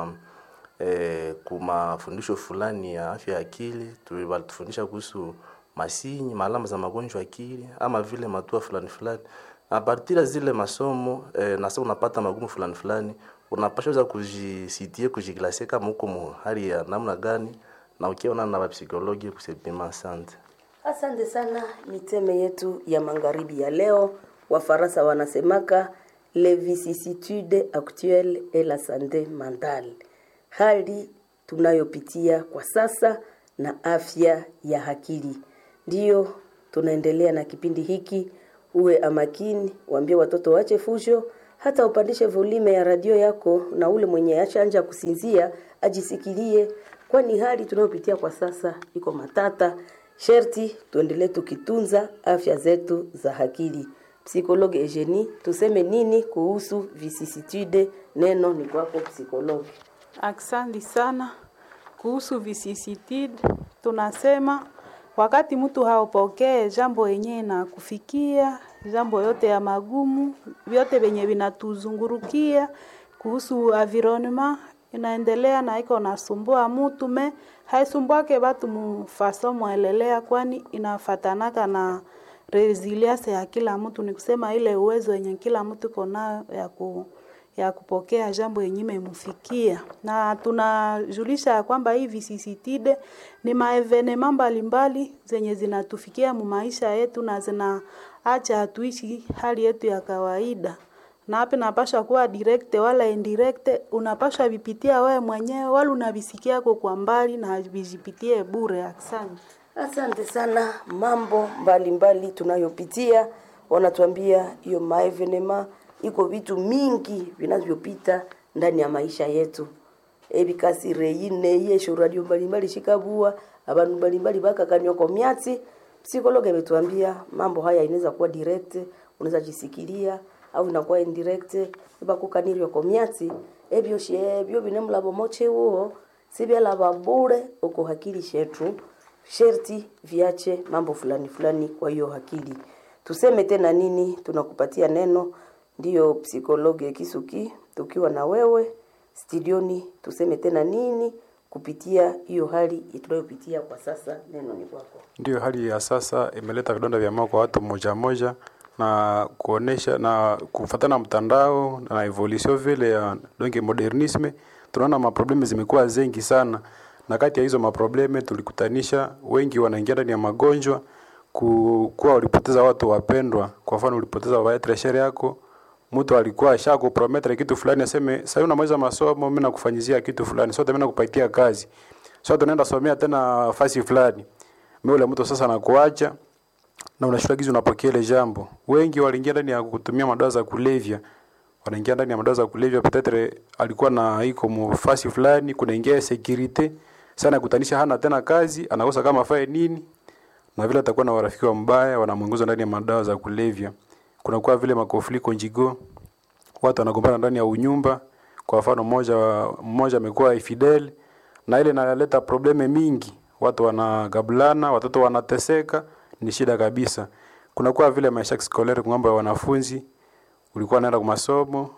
kuma fundisho fulani ya afya ya akili, tulifundisha kuhusu masinyi, malama za magonjwa ya akili ama vile matua fulani fulani. A partir zile masomo na sasa unapata magumu fulani fulani, unapaswa kujisitie kujiklase kama uko hali ya namna gani, na ukiona na psikologi kusepima. Asante. Asante sana. Ni teme yetu ya magharibi ya leo. Wafaransa wanasemaka les vicissitudes actuelles et la santé mentale, hali tunayopitia kwa sasa na afya ya akili. Ndiyo tunaendelea na kipindi hiki. Uwe amakini, waambie watoto waache fujo, hata upandishe volume ya radio yako, na ule mwenye achanja kusinzia ajisikilie, kwani hali tunayopitia kwa sasa iko matata. Sherti tuendelee tukitunza afya zetu za akili. Psikologi Eugenie, tuseme nini kuhusu vicissitude? Neno ni kwako psikologi. Asante sana. Kuhusu vicissitude tunasema wakati mtu haupokee jambo yenyewe na kufikia jambo yote ya magumu, vyote venye vinatuzungurukia kuhusu environment inaendelea na iko nasumbua mtu haisumbuake watu mfasomo elelea, kwani inafatanaka na resilience ya kila mtu. Ni kusema ile uwezo yenye kila mtu konayo ya kupokea jambo yenyewe imfikia. Na tunajulisha kwamba hii vicissitude ni maevenema mbalimbali zenye zinatufikia mu maisha yetu na zinaacha hatuishi hali yetu ya kawaida. Na hapa napasha kuwa direct wala indirect, unapasha vipitia wewe mwenyewe wala unavisikia kwa mbali na vijipitie bure. Asante. Asante sana. Mambo mbalimbali tunayopitia, wanatuambia hiyo maevenema iko vitu mingi vinavyopita ndani ya maisha yetu. Ebikasi reine yesho radio mbalimbali shikabua, abantu mbalimbali bakakanyoko myatsi. Psikologi ametuambia mambo haya inaweza kuwa direct, unaweza jisikilia, au inakuwa indirect, bakukanirio kwa myatsi. Ebyo binemlabo moche huo, sibya laba bure uko akili shetu. Sherti viache mambo fulani fulani kwa hiyo akili. Tuseme tena nini? Tunakupatia neno. Ndiyo psikologi Kisuki, tukiwa na wewe studioni. Tuseme tena nini kupitia hiyo hali tunayopitia kwa sasa? Neno ni kwako. Ndiyo hali ya sasa imeleta vidonda vya moyo kwa watu moja na kuonesha na kufuatana mtandao na evolution vile ya donc modernisme. Tunaona maprobleme zimekuwa zengi sana, na kati ya hizo maprobleme tulikutanisha wengi wanaingia ndani ya magonjwa kuwa ulipoteza watu wapendwa. Kwa mfano ulipoteza baba treasure yako, mtu alikuwa ashakuprometre kitu fulani, aseme sasa unamaliza masomo mimi nakufanyizia kitu fulani, sote mimi nakupatia kazi, sote tunaenda somea tena fasi fulani. Mimi ule mtu sasa anakuacha na unashtuka gizi unapokea ile jambo. Wengi waliingia ndani ya kutumia madawa za kulevya. Wanaingia ndani ya madawa za kulevya, petetre alikuwa na iko mfasi fulani, kunaingia security sana kutanisha hana tena kazi, anakosa kama fae nini, na vile atakuwa na warafiki wa mbaya wanamuongoza ndani ya madawa za kulevya. Kuna kwa vile makofli konjigo, watu wanagombana ndani ya unyumba. Kwa mfano mmoja amekuwa infidel, na ile inaleta probleme mingi, watu wanagabulana, watoto wanateseka, ni shida kabisa. Kuna kwa vile maisha scolaire ngomba wanafunzi, ulikuwa naenda kwa masomo,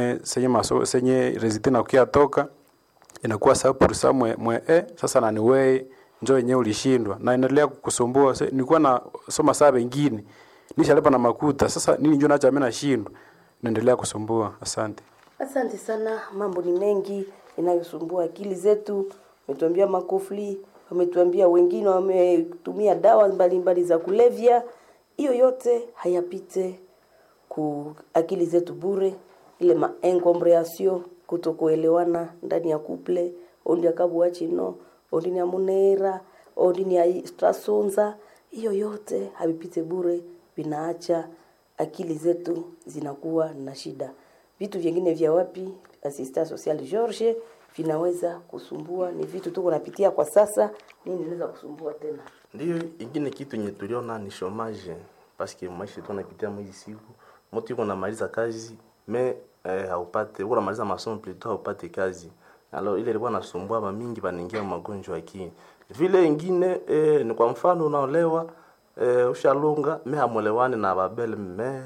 senye resite na kukia toka, inakuwa sababu pursa sasa na niwe njoo yenyewe ulishindwa na inaendelea kukusumbua. Nilikuwa na soma saa wengine nishalipa na makuta, sasa nini njoo naacha mimi nashindwa, naendelea kusumbua. Asante. Asante sana. Mambo ni mengi inayosumbua akili zetu. Umetuambia makofli, umetuambia wengine wametumia dawa mbalimbali za kulevya. Hiyo yote hayapite ku akili zetu bure. Ile maencombreation, kutokuelewana ndani ya couple, ondi akabuachi no, ondi ni amunera, ondi ni strasonza, hiyo yote havipite bure, vinaacha akili zetu zinakuwa na shida. Vitu vingine vya wapi assistant social George vinaweza kusumbua, ni vitu tuko napitia kwa sasa. Nini inaweza kusumbua tena? Ndio ingine kitu yenye tuliona ni chômage, parce que maisha tunapitia mwezi siku, mtu yuko namaliza kazi haupate, uko namaliza masomo plutôt haupate kazi. Alors ile ilikuwa nasumbua ba mingi banaingia magonjwa akili. Vile ingine ni kwa mfano unaolewa ushalunga hamolewani na babel mère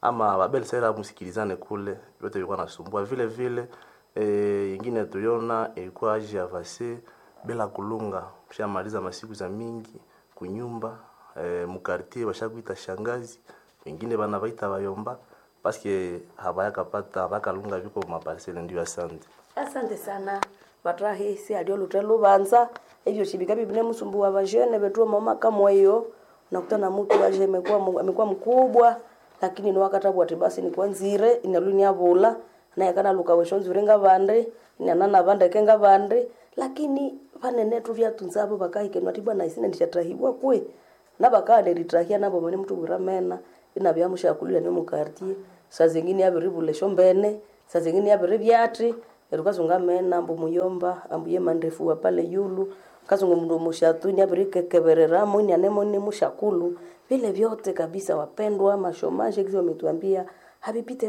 ama babel sera msikilizane kule, yote ilikuwa nasumbua vile vile. Ingine tuliona ilikuwa aji avase bila kulunga, mshamaliza masiku za mingi kunyumba, mukartie bashakuita shangazi, wengine bana baita bayomba paske habayakapata bakalunga biko maparcele. Ndio, asante. Asante sana batrahi si alio lutelo banza hivyo shibika bibine msumbua bajene betu mama kama hiyo nakutana mtu baje amekuwa mkubwa, lakini ni wakati bwati basi ni kwa nzire inaluni abola na yakana luka weshonzi renga bande inanana bande kenga bande, lakini vanene tu vya tunzabo bakaike natibwa na isine ndishatrahibwa kwe na bakade ritrahia nabo bane mtu buramena ina bya mushakulia ni mukartie saa zingine abiribule shombene saa zingine abiribyati erukazunga mena ambu muyomba ambu yemandefu wa pale yulu kazunga mndu mushatu ni abirike keberera muni anemo ni mushakulu. Vile vyote kabisa wapendwa, mashomaje kizo wametuambia habipite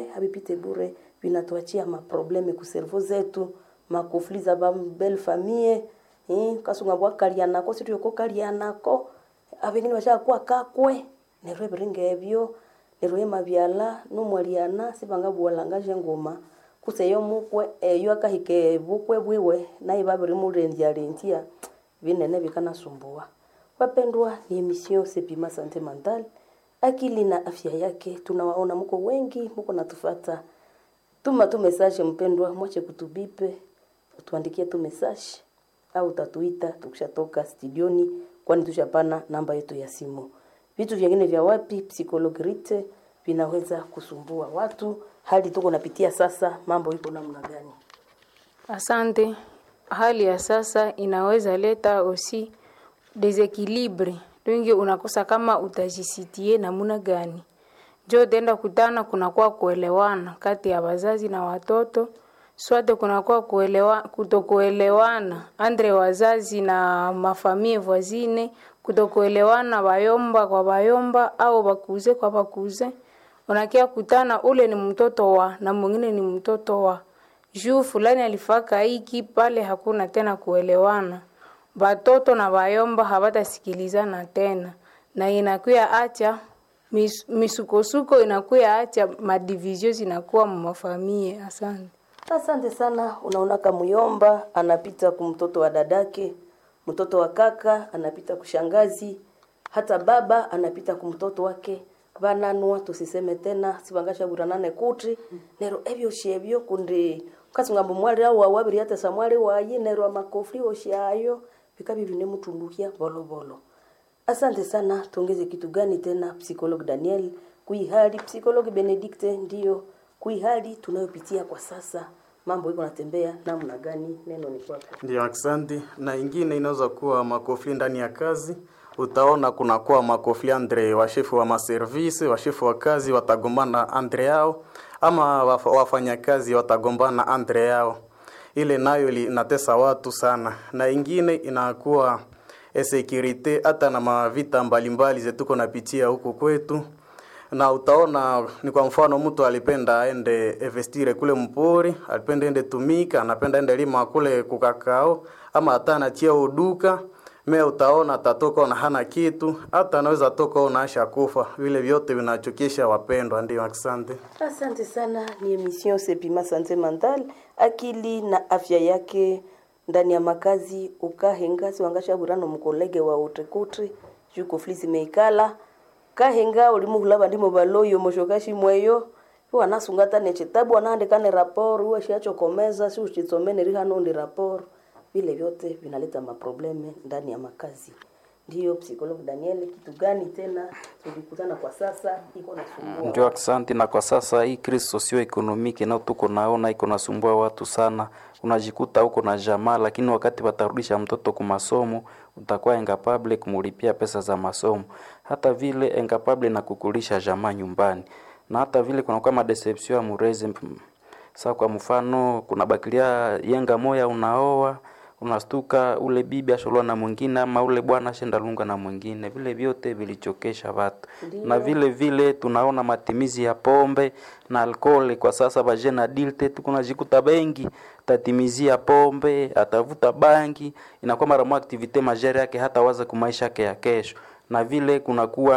bure, vinatuachia maprobleme ku servo zetu, makufliza ba belle famille, kasunga bwa kaliana ko situ yoko kaliana ko abengine basha kwa kakwe nerwe bringe ebyo nerwe mabyala numwaliana sibanga bwalanga ngoma kuseyo mukwe eyo akahike bukwe bwiwe naye babiri murendia rentia vinene bikana sumbua. Wapendwa, ni emission Sepima Sante Mental, akili na afya yake. Tunawaona mko wengi, mko natufuata. Tuma tu message mpendwa, mwache kutubipe, tuandikie tu message au tatuita tukishatoka studioni, kwani tushapana namba yetu ya simu. Vitu vingine vya wapi psychologite vinaweza kusumbua watu, hali tuko napitia sasa, mambo iko namna gani? Asante. Hali ya sasa inaweza leta aussi desequilibre. Wengi unakosa kama utajisitie namna gani. Jo tenda kutana kunakuwa kuelewana kati ya wazazi na watoto. Swate kunakuwa kutokuelewana andre wazazi na mafamie voisine, kutokuelewana bayomba kwa bayomba au bakuze kwa bakuze. Unakia kutana ule ni mtoto wa na mwingine ni mtoto wa. Juu fulani alifaka hiki pale hakuna tena kuelewana. Batoto na bayomba habatasikilizana tena. Na inakuya acha misukosuko, inakuya acha madivizio zinakuwa mmafamie. Asante. Asante sana. Unaona kama muyomba anapita kumtoto wa dadake, mtoto wa kaka anapita kushangazi, hata baba anapita kumtoto wake. Bananua tusiseme tena sibangasha buranane kutri nero ebyo shebyo kundi kasunga mwali au wabiri hata samwali wayi nero makofri oshayo bikabi bine mutundukia bolo. Asante sana. Tuongeze kitu gani tena? Psychologue Daniel kuihali, psychologue Benedicte ndio kuihali tunayopitia kwa sasa, mambo iko natembea namna gani? Neno ni kwako. Ndio, asante. Na ingine inaweza kuwa makofli ndani ya kazi. Utaona kuna kuwa makofli andre washefu wa maservice, washefu wa kazi watagombana andre yao, ama wafanya kazi watagombana andre yao. Ile nayo inatesa watu sana. Na ingine inakuwa security hata na mavita mbalimbali zetuko napitia huku kwetu. Na utaona ni kwa mfano mtu alipenda aende investire kule mpori, alipenda ende tumika, anapenda ende lima kule kukakao, ama hata anatia uduka, utaona atatoka na hana kitu, hata anaweza toka na asha kufa. Vile vyote vinachokesha wapendwa. Ndio, asante. Asante sana. Ni emission Sepima Sante Mental, akili na afya yake ndani ya makazi. Ukahenga siwangasha burano mkolege wa utekutri juko flisi meikala kahenga ulimuhula bandimo baloyo moshokashi mweyo wanasungata nechetabu wanaandikane rapport uwe shiacho komeza si uchitsomene rihano ndi rapport. Vile vyote vinaleta maprobleme ndani ya makazi. Ndio psychologue Daniel, kitu gani tena tulikutana kwa sasa iko nasumbua? Ndio, asante. Na kwa sasa hii crise socio-economique na tuko naona iko nasumbua watu sana. Unajikuta huko na jamaa, lakini wakati watarudisha mtoto kwa masomo utakuwa incapable kumulipia pesa za masomo. Hata vile incapable na kukulisha jamaa nyumbani. Na hata vile kuna kama deception ya murezi. Sasa kwa mfano kuna bakilia yenga moya unaoa, unastuka ule bibi asholoa na mwingine, ama ule bwana shenda lunga na mwingine. Vile vyote vilichokesha watu. Na vile tunaona matimizi ya pombe na alcohol kwa sasa bajena dilte tukunajikuta bengi tatimizia pombe, atavuta bangi, inakuwa mara moja activite majere yake hata waza kumaisha yake ya kesho. Na vile kunakuwa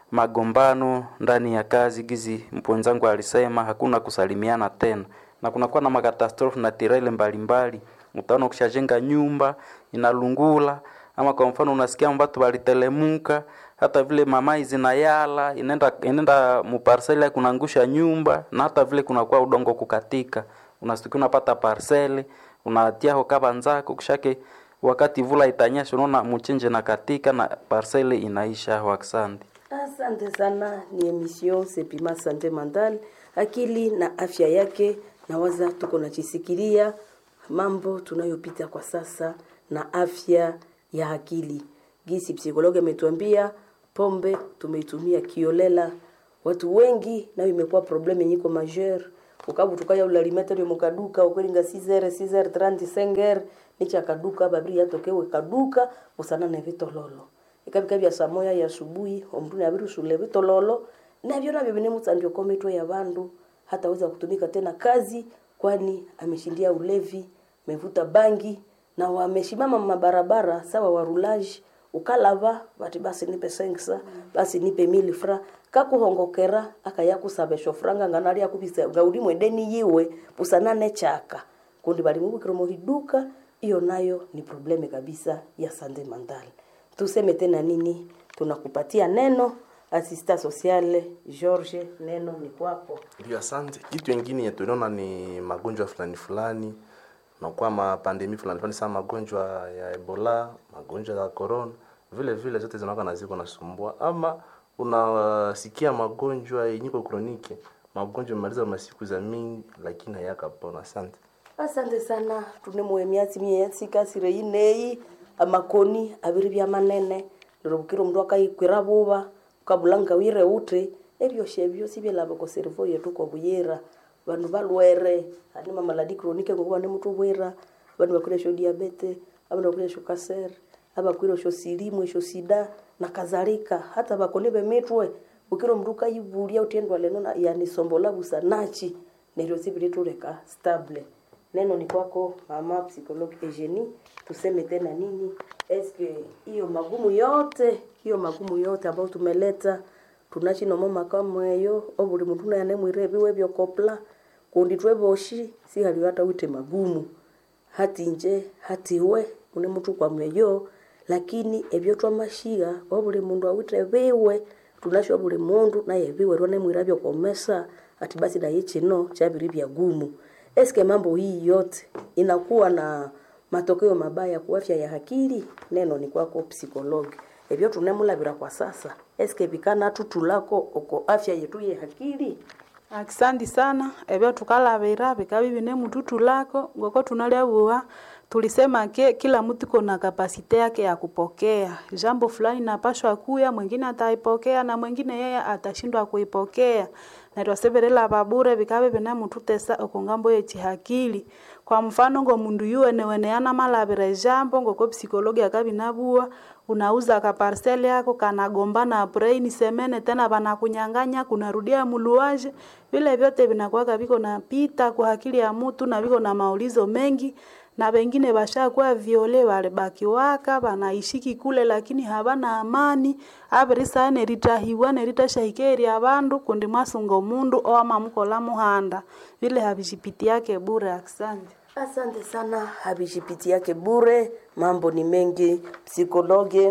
magombano ndani ya kazi, gizi mpwenzangu alisema hakuna kusalimiana tena, na kunakuwa na makatastrofe na tirele mbalimbali. Utaona ukishajenga nyumba inalungula, ama kwa mfano unasikia watu walitelemuka, hata vile mamai zinayala inaenda muparsele kunangusha nyumba, na hata vile kunakuwa udongo kukatika, unasikia unapata parcele unatia hokaba nzako kishake, wakati vula itanyesha unaona mchenje na katika na parcele inaisha. Waksandi. Asante sana. Ni emission Sepima Sante Mentale, akili na afya yake. Nawaza tuko nachisikilia mambo tunayopita kwa sasa na afya ya akili. Gisi psikologi ametuambia pombe tumeitumia kiolela, watu wengi na imekuwa probleme nyiko majeur. Ukabu tukaya ulalimeta ndio mukaduka ukwelinga 6h30 nicha kaduka babiri yatokewe kaduka usana na vitololo ikabika bya samoya ya asubuhi omruni abiru shule vitololo na byo nabyo bine mutsandio kometwe ya bandu hata weza kutumika tena kazi, kwani ameshindia ulevi, mevuta bangi na wameshimama mabarabara sawa warulaji ukalava bati basi nipe 500 basi nipe 1000 francs kakuhongokera akayaku sabesho franga nganali yakubisa gaudi mwedeni yiwe pusanane chaka kundi bali mubukiro mohiduka. Iyo nayo ni probleme kabisa ya sante mentale. Tuseme tena nini? Tunakupatia neno asista sociale George, neno ni kwako. Ndio, asante. Kitu kingine tunaona ni magonjwa fulani na kwa mapandemi fulani sana, magonjwa ya Ebola, magonjwa ya corona, vile zote zinakuwa na ziko nasumbua, ama unasikia magonjwa yenye kroniki, magonjwa maliza masiku za mingi lakini hayakapona. Asante. Asante sana. Tunemo emiati miezi kasire inei amakoni abiri bya manene ndorobukiro mndu akayikwira buba kabulanga wire ute ebyo shebyo sibela bako servo yetu ko buyera bandu balwere ani mamaladi chronique ngo bane mutu bwera bandu bakure sho diabete abandu bakure sho cancer abakwiro sho silimu sho sida na kadhalika, hata bakone bemetwe bukiro mndu kayibulia utendwa leno na yani sombola busanachi nero sibiretureka stable. Neno ni kwako mama psychologue Eugenie, tuseme tena nini? Eske hiyo magumu yote ambayo tumeleta tunachi no mama kama hiyo obuli mtu na yane mwirebi webyo kopla kundi tweboshi si hali hata wite magumu hati nje hati we une mtu kwa mweyo, lakini ebyo twamashiga obuli mundu awite bewe tunasho obuli mundu na yebiwe rone mwirabyo komesa ati basi na yichino chabiri bya gumu. Eske mambo hii yote inakuwa na matokeo mabaya kwa afya ya akili? Neno ni kwako psikologi. Ebyo tunemulabira kwa sasa. Eske bikana tutulako oko afya yetu ya akili? Asante sana. Ebyo tukalabira bikabi bine mututu lako ngoko tunaliabua. Tulisema kila mtu kuna kapasite yake ya kupokea. Jambo fulani napashwa kuya, mwingine ataipokea na mwingine yeye atashindwa kuipokea. Na tuwaseberela babure bikabe bina mututesa okongambo yechi hakili. Kwa mfano ngo mundu yuene weneana malabira jambo ngoko psikologi akabinabua, unauza ka parcele yako kanagombana brain semene tena banakunyanganya kunarudia muluaje. Vile vyote vinakuwa biko na pita kwa akili ya mtu na biko na maulizo mengi. Na wengine bashakuwa viole wale baki waka banaishiki kule lakini habana amani abirisa neritahiwa neritashahikeri abandu kundi masungo mundu o amamukola muhanda vile habijipiti yake bure. Asante sana. Habijipiti yake bure, mambo ni mengi. Psikologe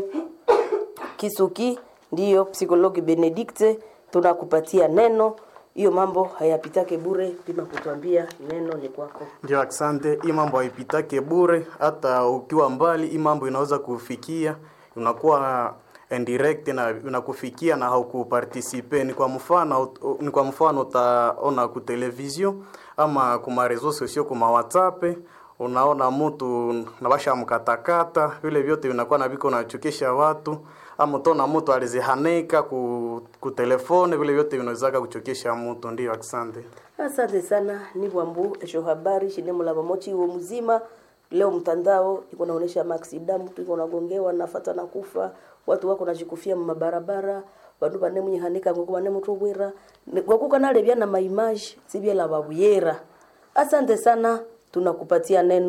Kisuki ndiyo psikologi Benedicte, tunakupatia neno. Hiyo mambo hayapitake bure, pima kutuambia neno ni kwako. Ndio, asante. Hii mambo haipitake bure, hata ukiwa mbali hii mambo inaweza kufikia, unakuwa indirect na unakufikia na haukuparticipe. Ni kwa mfano utaona ku television ama kuma reseaux sociaux kuma WhatsApp, unaona mtu nabasha mkatakata, vile vyote vinakuwa na biko nachokesha watu, ama tona mtu alizihaneka ku telefone, vile vyote vinaweza kuchokesha mtu. Ndio, asante. Asante sana. Ni bwambu esho habari shinemo la mochi uo mzima. Leo mtandao iko naonesha maksida, mtu iko nagongewa nafuata na kufa, watu wako najikufia mabarabara, bandu bane munyihanika ngoko bane mtu bwera ngoko kanale bya na maimaji sibye la babuyera. Asante sana. Tunakupatia neno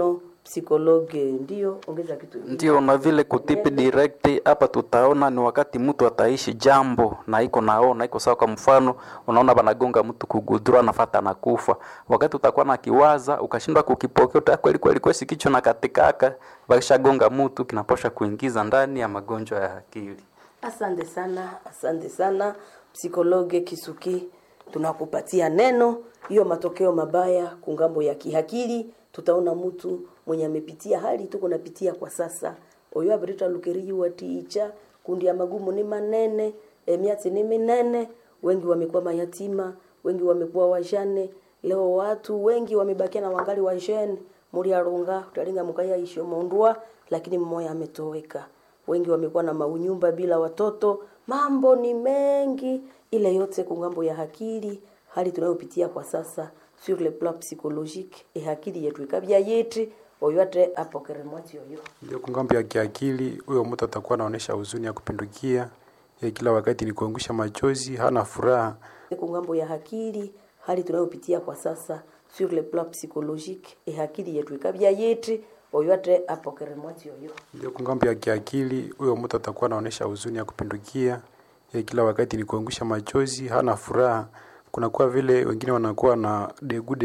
psychologue ndio ongeza kitu ingine. Ndio, na vile kutipi direct hapa tutaona ni wakati mtu ataishi jambo na iko sawa. Kwa mfano unaona banagonga mtu kugudura nafata na kufa, wakati utakuwa na kiwaza ukashindwa kukipokea utakweli kweli kwa sikicho na katikaka bakishagonga mtu kinaposha kuingiza ndani ya magonjwa ya akili. Asante sana psikologe Kisuki, tunakupatia neno hiyo matokeo mabaya kungambo ya kihakili. Tutaona mtu mwenye amepitia hali tuko napitia kwa sasa. Oyo abrita lukeri watiicha kundi ya magumu ni manene, miati ni minene, wengi wamekuwa mayatima, wengi wamekuwa wajane. Leo watu wengi wamebakia na wangali wajane, muri arunga utalinga mukaya isho mondua, lakini mmoja ametoweka. Wengi wamekuwa na maunyumba bila watoto, mambo ni mengi. Ile yote kungambo ya akili, hali tunayopitia kwa sasa sur le plan psychologique akili yetu ikabia yeti oyote apokere mwati oyo. Ndio kungambo ya kiakili, huyo mtu atakuwa anaonesha huzuni ya kupindukia, ya kila wakati ni kuangusha machozi, hana furaha. Kungambo ya akili, hali tunayopitia kwa sasa sur le plan psychologique akili yetu ikabia yeti oyote apokere mwati oyo. Ndio kungambo ya kiakili, huyo mtu atakuwa anaonesha huzuni ya kupindukia, ya kila wakati ni kuangusha machozi, hana furaha. Kuna kuwa vile wengine wanakuwa na degude